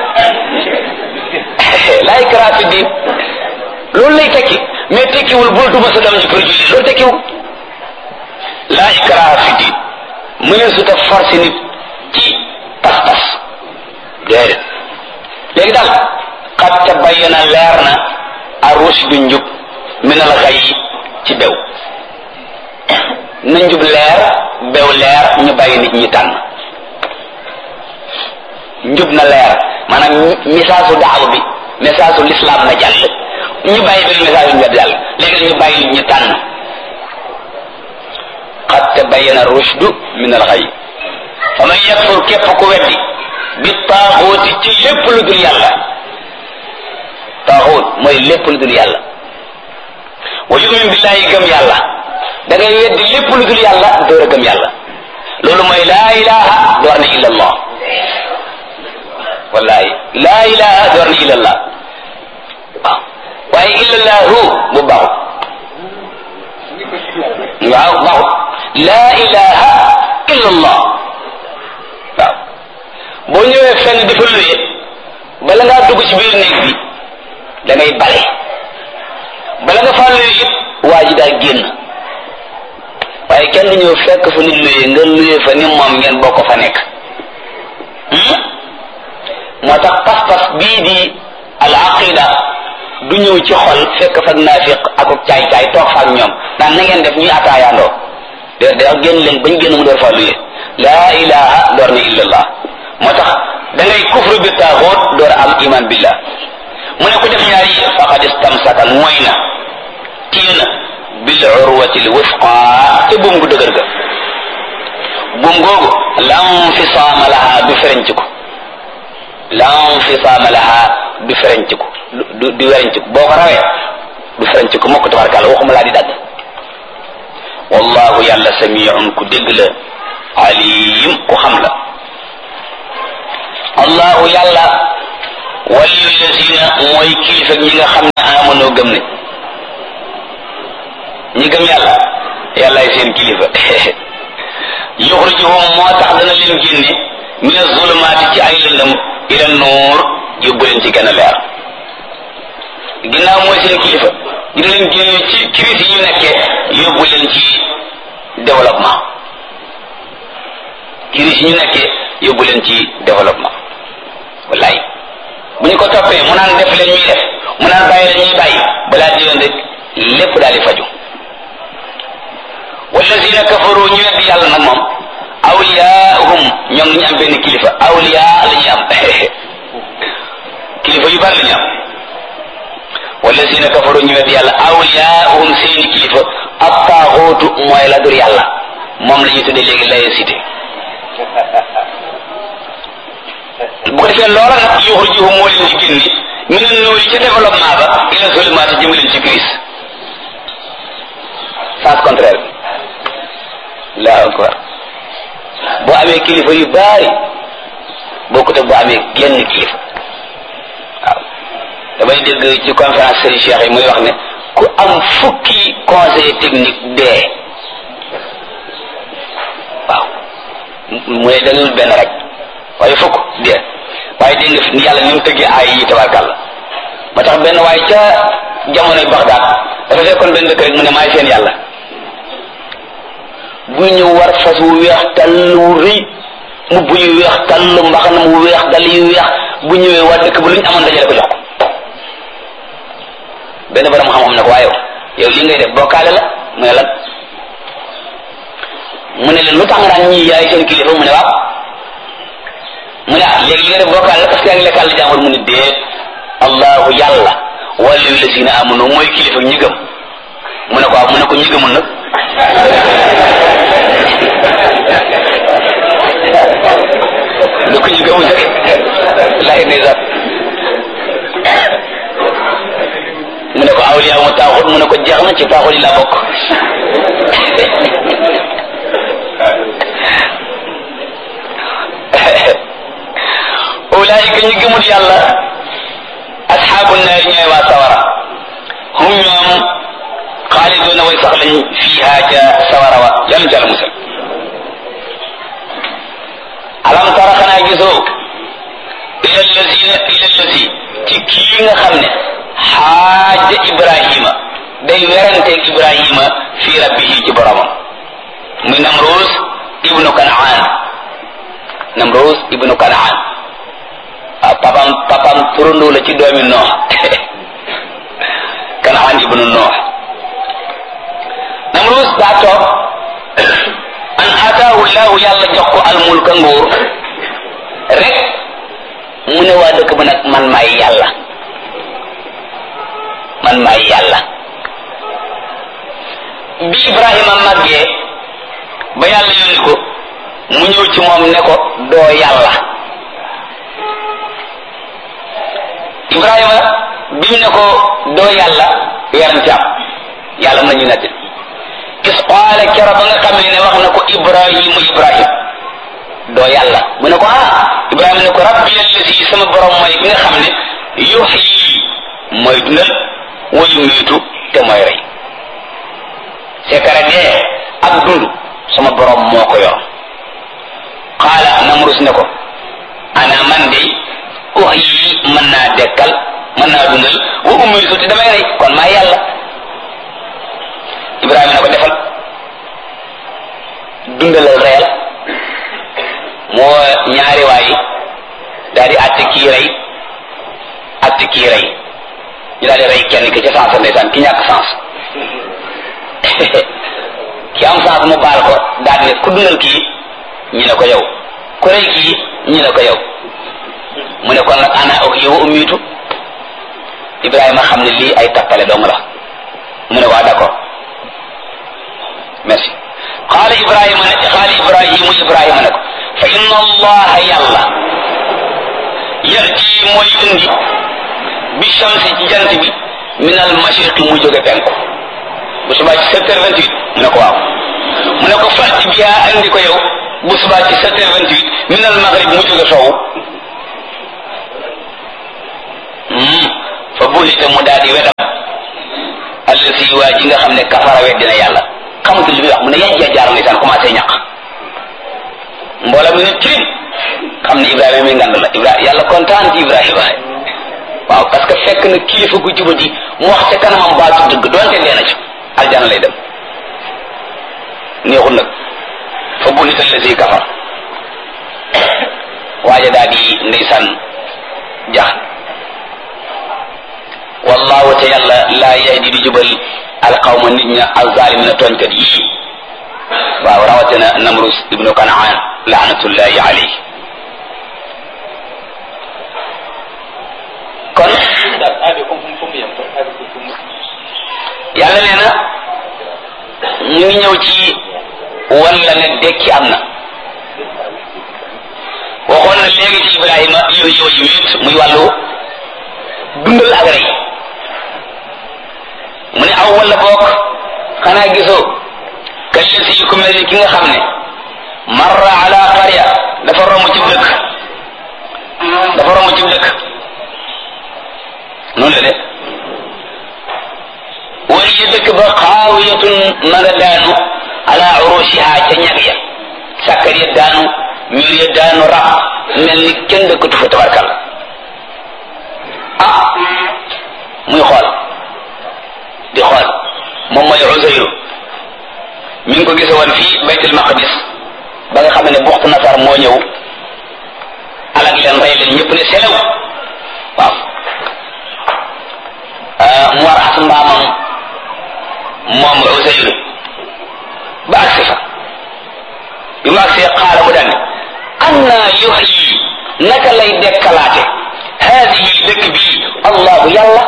S1: laa ikraha fi diin loolu lay tekki mais tekkiwul bul duma sa doom ji pour julli loolu tekkiwul laa ikraha fi diin mu ne su ta forcé nit ci pas-pas déedéet léegi daal qad tabayyana leer na ar-rushdu njub min al-ghayy ci bew na njub leer bew leer ñu bàyyi nit ñi tànn njub na leer maanaam message su daaw bi message su l'islam na jàll ñu bàyyi benn message yu ñu jàll léegi ñu bàyyi nit ñi tànn qad tabayyana ar-rushdu min al-ghayy fa man yakfur képp ku weddi bi taaxuuti ci lépp lu dul yàlla taaxuut mooy lépp lu dul yàlla wa yu'min billahi gëm yàlla da ngay weddi lépp lu dul yàlla door a gëm yàlla loolu mooy laa ilaha door na illa allah wallahi laa ilaha door na illa allah waaw waaye illa allahu bu baaxut waaw baaxut laa ilaha illa allah waaw boo ñëwee fenn di fa luye bala ngaa dugg ci biir néeg bi da ngay bale bala nga faa luye it waa ji daal génn waaye kenn du ñëw fekk fa nit luye nga luye fa ni moom ngeen bokk fa nekk moo tax pas-pas bii di al aqida du ñëw ci xol fekk fa naafiq ak caay caay toog fa ak ñoom naan na ngeen def ñuy ataayaandoo de de génn leen bañ génn mu door fa luye laa ilaha door na illallah moo tax da ngay kufru bi taaxoot door a am iman billah mu ne ko def ñaar yi faqad istamsaka mooy na kii na bil urwati l wusqa te buum gu dëgër ga buum googu lam fisaama laha du ferenciku lam fisaama laha du ferenciku du du werenciku boo ko rawee du ferenciku mokk tabarkàlla waxuma laa di dagg wallahu yàlla samiun ku dégg la alim ku xam la allahu yàlla waliyu lazina mooy kilifa ñi nga xam ne amanoo gëm ne ñi gëm yàlla yàllaay seen kilifa yuxrijuhum moo tax dana leen génne min az-zulumaati ci ay lëndëm ila nuur yóbbu leen ci gën a leer ginnaaw mooy seen kilifa dina leen génne ci crise yi ñu nekkee yóbbu leen ci développement crise yi ñu nekkee yóbbu leen ci développement wallaay bu ñu ko toppee mu naan def leen ñuy def mu naan bàyyi leen ñuy bàyyi balaa di yoon rek lépp daal di faju wallazina kafaru ñu weddi yàlla nag moom awliyaahum ñoom ñu am benn kilifa awliya la ñuy am kilifa yu bari la ñu am wallazina kafaru ñu weddi yàlla awliyaahum seeni kilifa at-taaxuutu mooy la dur yàlla moom la ñuy tuddee léegi laïcité bu ko defee loola nag yuxrijuhum moo leen di génne mina nuuri ca développement ba ila zulumaati jëme leen ci crise sens contraire bi Allahu akbar boo amee kilifa yu bari bokkut ak boo amee genn kilifa waaw damay dégg ci conférence Serigne Cheikh yi muy wax ne ku am fukki conseil technique dee waaw mu ne dalul benn rek waaye fukk dee waaye dégg nga yàlla ni mu tëggee ay yi tabarkàlla ma tax benn waaye ca jamonoy Bagdad dafa fekkoon benn dëkk rek mu ne maay seen yàlla bu ñu war fas wu weex tàll wu rëy mbubb yu weex tàll mbaxanam wu weex dal yu weex bu ñëwee waa dëkk bu lu ñu amoon dajale ko jox ko benn borom xam-xam ne ko waaye yow li ngay def bokkaale la mu ne lan mu ne leen lu tax nga daan ñii yaay seen kilifa mu ne waaw mu ne ah léegi li nga def bokkaale la parce que yaa ngi lekkal la jàmbur mu ne déet allahu yàlla wàllu lazina amanu mooy kilifa ñi gëm mu ne ko waaw mu ne ko ñi gëmul nag lu ko ñu gëmul rek lay ndeysaan mu ne ko awliya mu taaxut mu ne ko jeex na ci taaxut yi laa bokk ulaayika ñu gëmul yàlla asxaabu naari ñooy waa sawara hum ñoom xaalidoona way sax lañ fiiha ca sawara wa yàlla jàll musal alam tara xanaa gisoo ila lazina ila lazi ci kii nga xam ne xaaja ibrahima day weranteeg ibrahima fi rabbihi ci boromam muy namrus ibnu kanaan namrus ibnu kanaan ah papam papam turandoo la ci doomi noox kanaan ibnu noox namrus daa toog an ataahu llahu yàlla jox ko almulka nguur rek mu ne waa dëkk ba nag man maay yàlla man maay yàlla bi ibrahima màggee ba yàlla yónni ko mu ñëw ci moom ne ko doo yàlla ibrahima bi mu ne ko doo yàlla yaram ci am yàlla mën nañu nett is qaala kera ba nga xam ne wax na ko ibrahimu ibrahim doo yàlla mu ne ko ah ibrahima ne ko rabbi allazi sama borom mooy bi nga xam ne yuhyi mooy dundal wa yumiitu te mooy rey sekara dee ak dund sama borom moo ko yor qaala namrus ne ko ana man de uhyi mën naa dekkal mën naa dundal wa umiitu te damay rey kon maa yàlla ibrahima ne ko defal dundalal reyal moo ñaari waay daal di àtte kii rey àtte kii rey ñu daal di rey kenn ki ca sens ndeysaan ki ñàkk sens ki am sens mu baal ko daal ne ku dundal kii ñu ne ko yow ku rey kii ñu ne ko yow mu ne kon nag ana ak yow umiitu ibrahima xam ne lii ay tappale dong la mu ne waa d'accord merci qaala ibrahima ne qaala ibrahimu ibrahima ne ko fa inna allaha yàlla yati mooy indi bi shamsi ci jant bi min al mashriqi mu jóge penku bu subaa ci sept heures vingt-huit mu ne ko waaw mu ne ko fàtti bi yaa andi ko yow bu subaa ci sept heures vingt-huit min al maghrib mu jóge sowu fa buhita mu daal di wedam allasi waa ji nga nga xam ne kafara weddina yàlla xamatul li muy wax mu ne yajja jaar ndeysaan commencé ñaq mbooloo mi ne tirim xam ne Ibrahima mi ngand la Ibrahima yàlla kontaan ci Ibrahima waaw parce que fekk na kilifa gu juba ji mu wax ca kanamam baatu dëgg doonte nee na ci aljana lay dem neexul nag fa buhita allazi kafar waaja daa di ndeysaan jax wallahu te yàlla laa yahdi di jubal alqawma nit ña alzalimina tooñkat yii waaw rawatina Namrus ibnu Kanaan laanatullahi alayhi kon yàlla nee na ñu ngi ñëw ci walla ne dekki am na waxoon na léegi ci Ibrahima yooyu yooyu wit muy wàllu dundal ak rey mu ne aw walla boog xanaa gisoo kallasi yu ko mel ni ki nga xam ne marra ala qarya dafa romb ci dëkk dafa romb ci dëkk noonu la de wala dëkk ba xaawiyatun ma nga daanu ala urushiha ca ñag ya sàkkar ya daanu mur ya daanu rab mel ni kenn dëkkatu fa tabarkal ah muy xool di xool moom mooy Uzayru mi ngi ko gise woon fii baytul maqdis ba nga xam ne buxtu nasar moo ñëw alak leen rey leen ñëpp ne selew waaw mu war as mbaamam moom Uzayru ba agsi fa bi mu agsee xaala mu daan anna yuhyi naka lay dekkalaate haadihi dëkk bii allahu yàlla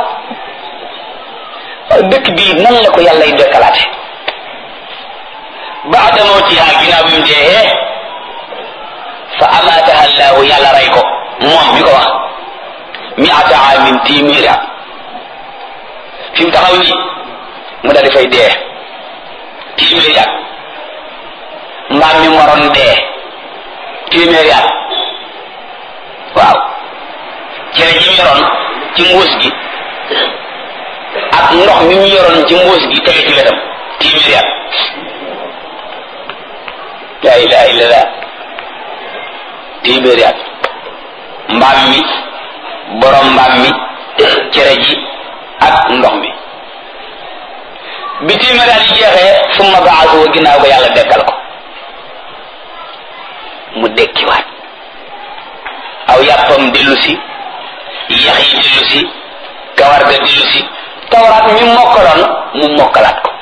S1: dëkk bii nan la ko yàllay dekkalaate baada mawtiha ginnaaw bi mu dee fa amaataha allahu yàlla rey ko moom mi ko wax miata amin téeméeri at fi mu taxaw nii mu daal di fay dee téeméeri at mbaam mi waroon dee téeméeri at waaw cere ji mu yoroon ci mbuus gi ak ndox mi mu yoroon ci mbuus gi tege ci wetam téeméeri at la ilaha illallah téeméeri at mbaam mi borom mbaam mi cere ji ak ndox mi bi téeméeri at yi jeexee summa baasu ginnaaw ko yàlla dekkal ko mu dekkiwaat aw yàppam dellu si yax yi dellu si kawar ga dellu si tawraat mi mokkaloon mu mokkalaat ko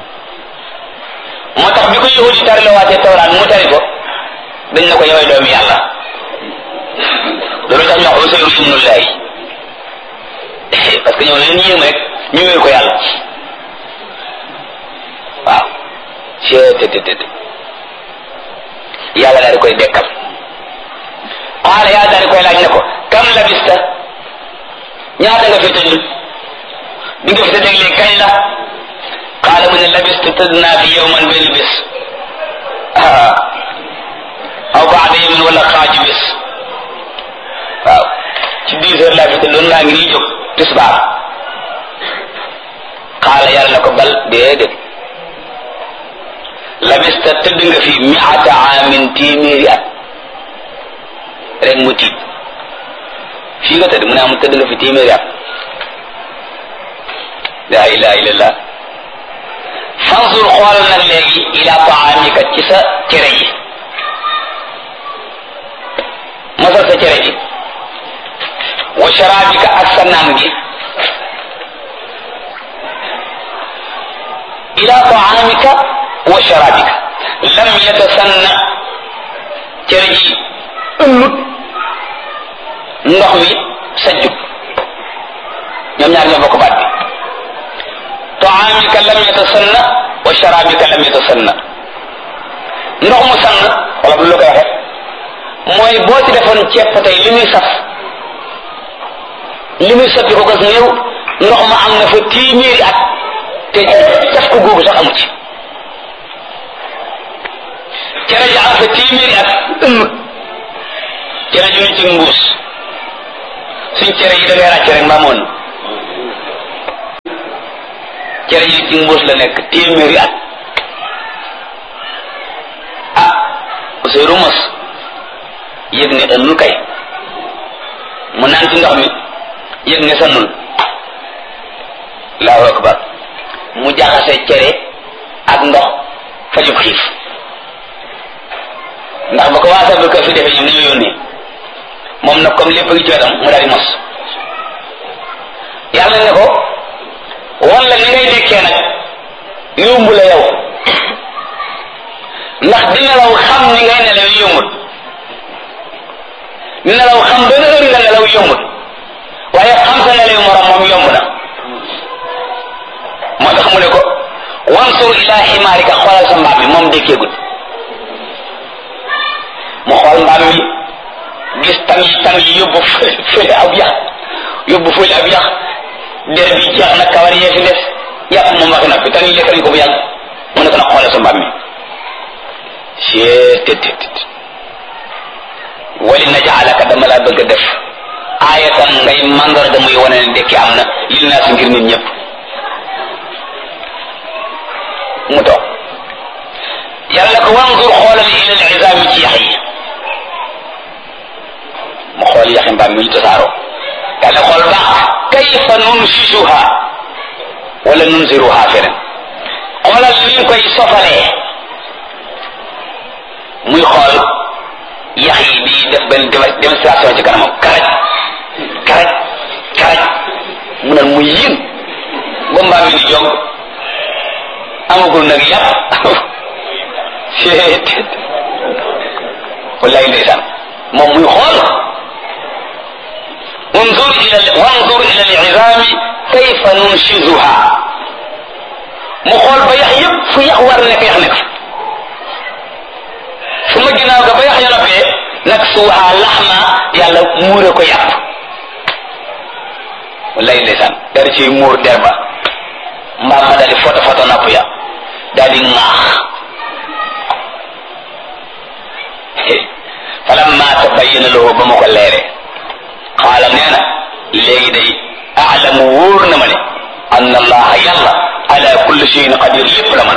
S1: moo tax bi ko yahudi yi tari la waatee tawraat mu tari ko dañ na ko yowee doomi yàlla loolu tax ñu wax Usayru ibnullahi parce que ñoo leen yéem rek ñu wéer ko yàlla waaw cettt yàlla daal di koy dekkal xaala yàlla daal di koy laaj ne ko kam labista ñaata nga fi tëdd bi nga fi tëdd léegi kañ la xaala mu ne labistu tëdd naa fi yowman benn bés aw baada yawmin wala xaaju bés waaw ci dix heures laa fi tëdd loolu laa ngi nii jóg tisbaar xaala yàlla na ko bal déedéet labista tëdd nga fi miata amin téeméeri at rek mu tiit fii nga tëdd mu ne am tëdd nga fi téeméeri at la ilaha illallah fansur xoolal nag léegi ila taamika ci sa cere ji masal sa cere ji wa sharabika ak sa naan gi ila taamika wa sharabika lam yatasanna cere ji ëllut ndox mi sajjut ñoom ñaar ñoo bokk baat bi taamika lam yatasanna wa sharabika lam yatasanna ndox mu sann wala bu lu koy waxe mooy boo ci defoon ceeb tey li muy saf li muy sotti ko gas néew ndox ma am na fa téeméeri at te def ko googu sax amu ci cere ji am fa téeméeri at ëmm cere ju ni ci mbuus suñ cere yi da ngay ràcc rek mbaa moon cere ji ci mbuus la nekk téeméeri at ah Ousseynou mos yëg ne ënnul kay mu naan ci ndox mi yëg ne sannul Allahu akbar mu jaxase cere ak ndox fajub xiif ndax ba ko waa sabal kër fi defee ñoom dañoo yónnee moom nag comme lépp a ngi ci wetam mu daal di mos yàlla ne ko wan la ni ngay dekkee nag yombu la yow ndax dina law xam ni ngay nelaw yombut dina law xam benn heure nga nelaw yombut waaye xam sa nelaw morom moom yomb na moo tax mu ne ko wansur ila ximaarika xoolal sa mbaam mi moom dekkeegut mu xool mbaam mi gis tam yi tam yi yóbbu fële ab yax yóbbu fële ab yax der bi jeex na kawar yee fi des yàpp moom waxi noppi tam yi lekk nañ ko bu yàgg mu ne ko nag xoolal sa mbaam mi cee tet tet wali najaalaka dama laa bëgg a def aayatan ngay mandarga muy wane ne dekki am na lil naa si ngir nit ñëpp mu toog yàlla ko wanzur xoolal ila al izaami ci yax yi mu xool yaxi mbaam mi ñu tasaaroo yàlla xool baax kayfa nunsisuha wala nunziruha feneen xoolal liñ koy sofalee muy xool yax yi di def benn démonstration ci kanamam karaj karaj karaj mu ne muy yën ba mbaam mi di jog amagul nag yàpp seet wallaay ndeysaan moom muy xool wanzur ila wanzur ila al-izami kayfa nunshizuha mu xool ba yax yëpp fu yax war nekk yax nekk su ma ginnaaw ga ba yax ya noppee nag suuha laxma yàlla muure ko yàpp wallaay ndeysaan dara ciy muur der ba mbaam ma daal di foto foto napp ya daal di ŋaax falamma tabayyana lahu ba ma ko leere xaala nee na léegi day aalamu wóor na ma ne anna allaha yàlla ala kulli shay'in qadir lépp la man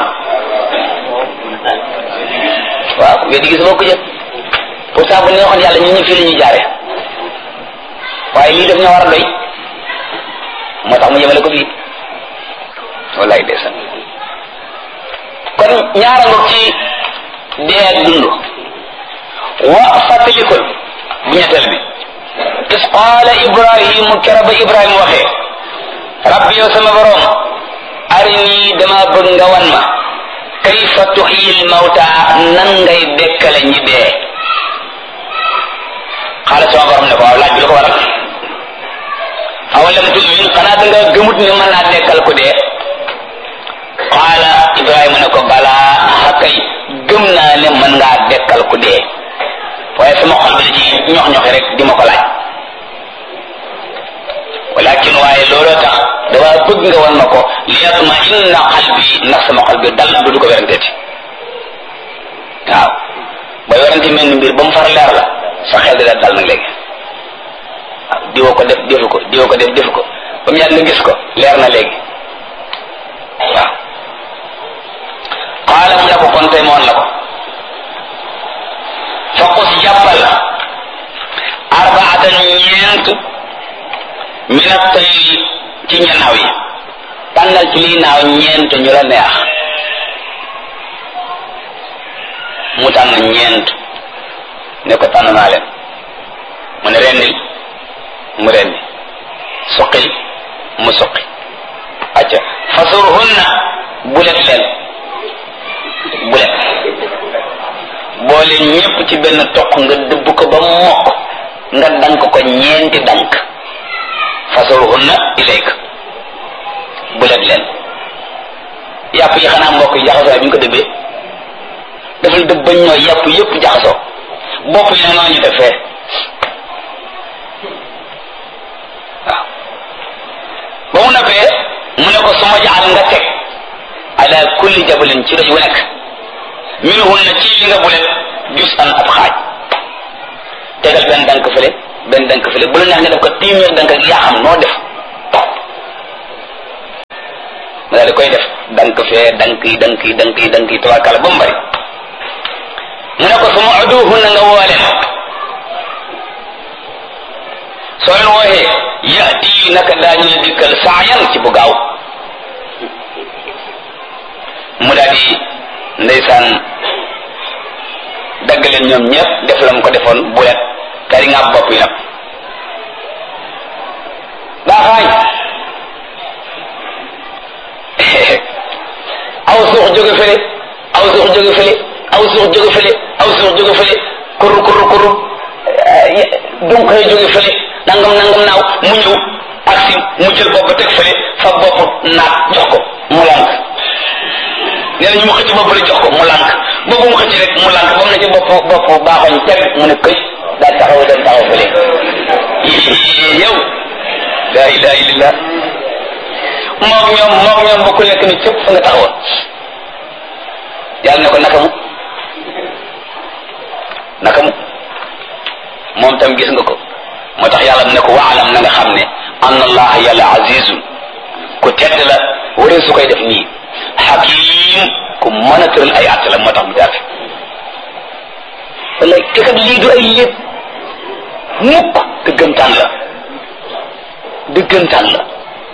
S1: waaw weddi gis boo ko jël pour ça bu neexoon yàlla ñu ñu fii la ñuy jaare waaye lii daf ñoo war a doy moo tax mu yemale ko fii wallaay ndeysaan kon ñaara ngoog ci dee ak dund wa fàttalikul bu ñetteel bi is qaala ibrahimu kera ba ibrahima waxee rabbi yow sama borom arini dama bëgg nga wan ma kayfa tuhyil mawta nan ngay dekkale ñi dee xaala sama borom ne ko waaw laaj bi lu ko waral awalam tu'min xanaa da nga gëmut ne mën naa dekkal ku dee qaala ibrahima ne ko balaa xakay gëm naa ne mën ngaa dekkal ku dee waaye sama xol bi la ci ñox ñoxi rek di ma ko laaj walakin waaye looloo tax dama bëgg nga wan ma ko li yatma inna qalbi ndax sama xol bi dal du du ko weranteeti waaw ba werante mel ni mbir ba mu far leer la sa xel di la dal nag léegi waaw diwoo ko def defu ko diwoo ko def defu ko ba mu yàgg nga gis ko leer na léegi waaw qaala mu ne ko kon tey moon la ko faqus jàppal arbaatan ñeent min at-tayri ci ñanaaw yi tànnal ci lii naaw ñeent ñu la neex mu tànn ñeent ne ko tànn naa leen mu ne rendil mu rendi suqil mu suqi acca fasurhunna bulet leen bulet boole ñépp ci benn toq nga dëbb ko ba mokk nga dank ko ñeenti dank fasurhunna ilayka bulet leen yàpp yi xanaa mbokk yi jaxasoo bi ñu ko dëbbee dafal dëbb bañ ñooy yàpp yépp jaxasoo bopp yi nag noonu ñu def fee waaw ba mu noppee mu ne ko suma jaxal nga teg ala kulli jabalin ci doj wu nekk minhunna ci li nga bulet jus an ab xaaj tegal benn dank fële benn dank fële bu la neex nga def ko téeméer dank ak yaa xam noo def mu daal di koy def dank fee dank yi dank yi dank yi dank yi tabarkàlla ba mu bari mu ne ko su ma uduhu na nga woo leen soo leen wooxee yati naka daañu la dikkal saayan ci bu gaaw mu daal di ndeysaan dagg leen ñoom ñëpp def la mu ko defoon bulet kari nga bopp yi nag baaxaañ aw suux jóge fële aw suux jóge fële aw suux jóge fële aw suux jóge fële kurru kurru kurru donc xëy jóge fële nangam nangam naaw mu ñëw aksi mu jël bopp teg fële fa bopp naat jox ko mu lànk nee na ñu mu xëcc bopp la jox ko mu lànk boobu mu xëcc rek mu lànk ba mu ne ci bopp bopp baaxoñ teg mu ne këy daal taxaw dem taxaw fële yow la ilaha illallah moom ñoom moom ñoom bokku lekk ni cëpp fa nga taxawoon yàlla ne ko naka mu naka mu moom tam gis nga ko moo tax yàlla ne ko waalam na nga xam ne an allah yàlla azizun ku tedd la waree su koy def nii hakim ku mën a tëral ay àtt la moo tax mu jaar wala te kat lii du ay lépp mukk dëggantaan la dëggantaan la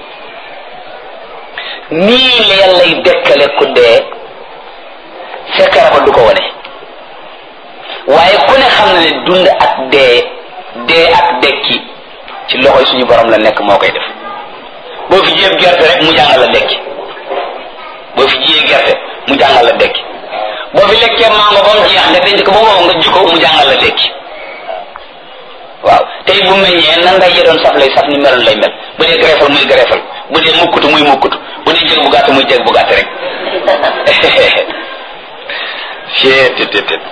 S1: nii la yàllay dekkale ku dee sekkara ba du ko wane waaye ku ne xam na ne dund ak dee dee ak dekki ci loxoy suñu borom la nekk moo koy def boo fi jiyee gerte rek mu jàngal la dekki boo fi jiyee gerte mu jàngal la dekki boo fi lekkee mango ba mu jeex nga denc ko ba wow nga jikko mu jàngal la dekki waaw tey bu meññee nan ngay doon saf lay saf ni meloon lay mel bu dee greffal muy greffal bu dee mukkutu muy mukkutu bu dee jég bu gàtt muy jég bu gàtt rek cettt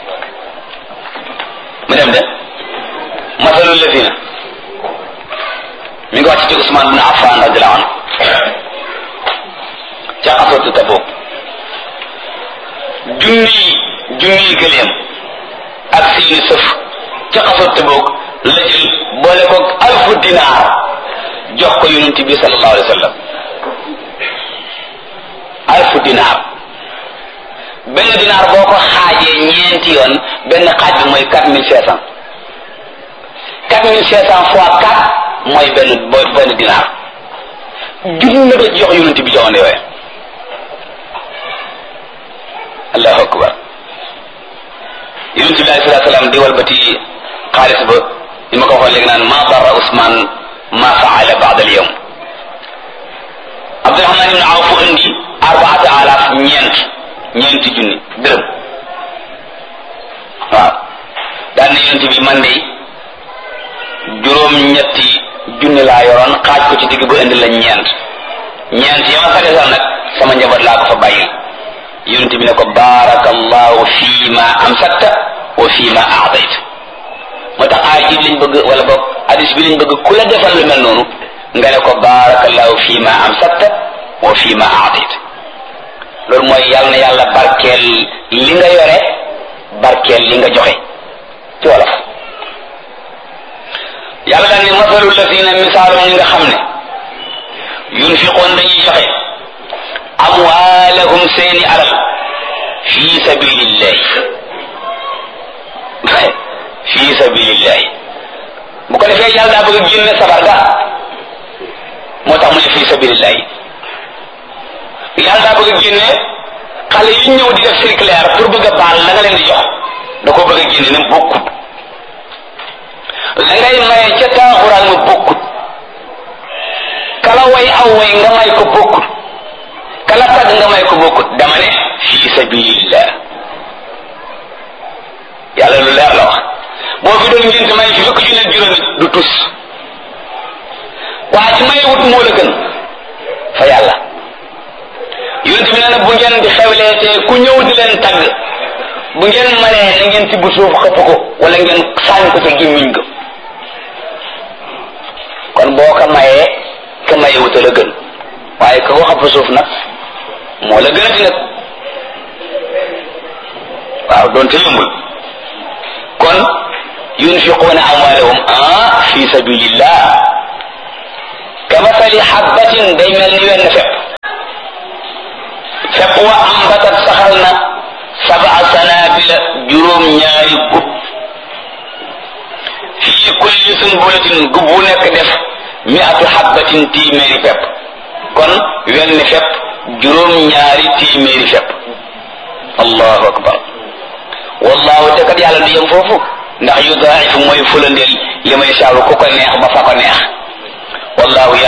S1: mu dem de masalul lazina mi ngi wàcc ci Usmaan bin Affan radiyallahu anhu ca xasatu Tabuk junni junni gëléem ak seeni sëf ca xasatu Tabuk la jël boole ko alfu dinaar jox ko yonent bi sallallahu alayhi wa sallam alfu dinaar benn dinaar boo ko xaajee ñeenti yoon benn xaaj bi mooy quatre mille cinq cent quatre mille cinq cent fois quatre mooy benn booy benn dinaar junni la jox yonent bi jamono yooyu allahu akbar yonent bi alayhi salaatu salaam di walbati xaalis ba li ma ko waxoon léegi naan ma darra Ousmane ma faala baada al yawm Abdurahman ibn Awf indi arbaata alaaf ñeent ñeenti junni dërëm waaw daan na yonent bi man de juróom ñetti junni laa yoroon xaaj ko ci digg ba indi la ñeent ñeent yama sa desal nag sama njaboot laa ko fa bàyyil yonent bi ne ko barakallahu fii ma amsakta wa fii ma aadayt moo tax aay ji lañ bëgg wala boog hadis bi lañ bëgg ku la defal lu mel noonu nga ne ko barakallahu fii ma amsakta wa fii ma aadayt loolu mooy yàlla na yàlla barkeel li nga yore barkeel li nga joxe ci wolof yàlla daan ne masalul lazina misaalum ñi nga xam ne yunfiqoon dañuy joxe amwaalahum seeni alal fi sabilillahi fi sabilillahi bu ko defee yàlla daa bëgg a génne sabar ga moo tax mu ne fi sabilillahi yàlla daa bëgg a génne xale yu ñëw di def circulaire pour bëgg a baal la nga leen di jox da koo bëgg a génne ne bokkut la ngay maye ca taaxuraan ma bokkut kala way aw way nga may ko bokkut kala tagg nga may ko bokkut dama ne fi sabilillah yàlla lu leer la wax boo fi doon ngénte may fi fukk junne juróomi du tus waa ci may wut moo la gën fa yàlla yonent bi nee na bu ngeen di xewlee te ku ñëw di leen tagg bu ngeen mënee na ngeen tibb suuf xëpp ko wala ngeen saañ ko ca gémmiñ ga kon boo ko mayee ka maye wuta la gën waaye ka ko xëpp suuf nag moo la gën a di nag waaw doonte yombul kon yunfiquuna amwaalahum ah fi sabilillah kamathali habbatin day mel ni wenn fepp wa ambatat saxal na sab'a sanabila juróom ñaari gub fii kulli sunbulatin gub bu nekk def mi'atu habbatin téeméeri fepp kon wenn fepp juróom ñaari téeméeri fepp allahu akbar wallahu te kat yàlla du yem foofu ndax yudaa'ifu mooy fulandeel li may saaru ku ko neex ba fa ko neex wallahu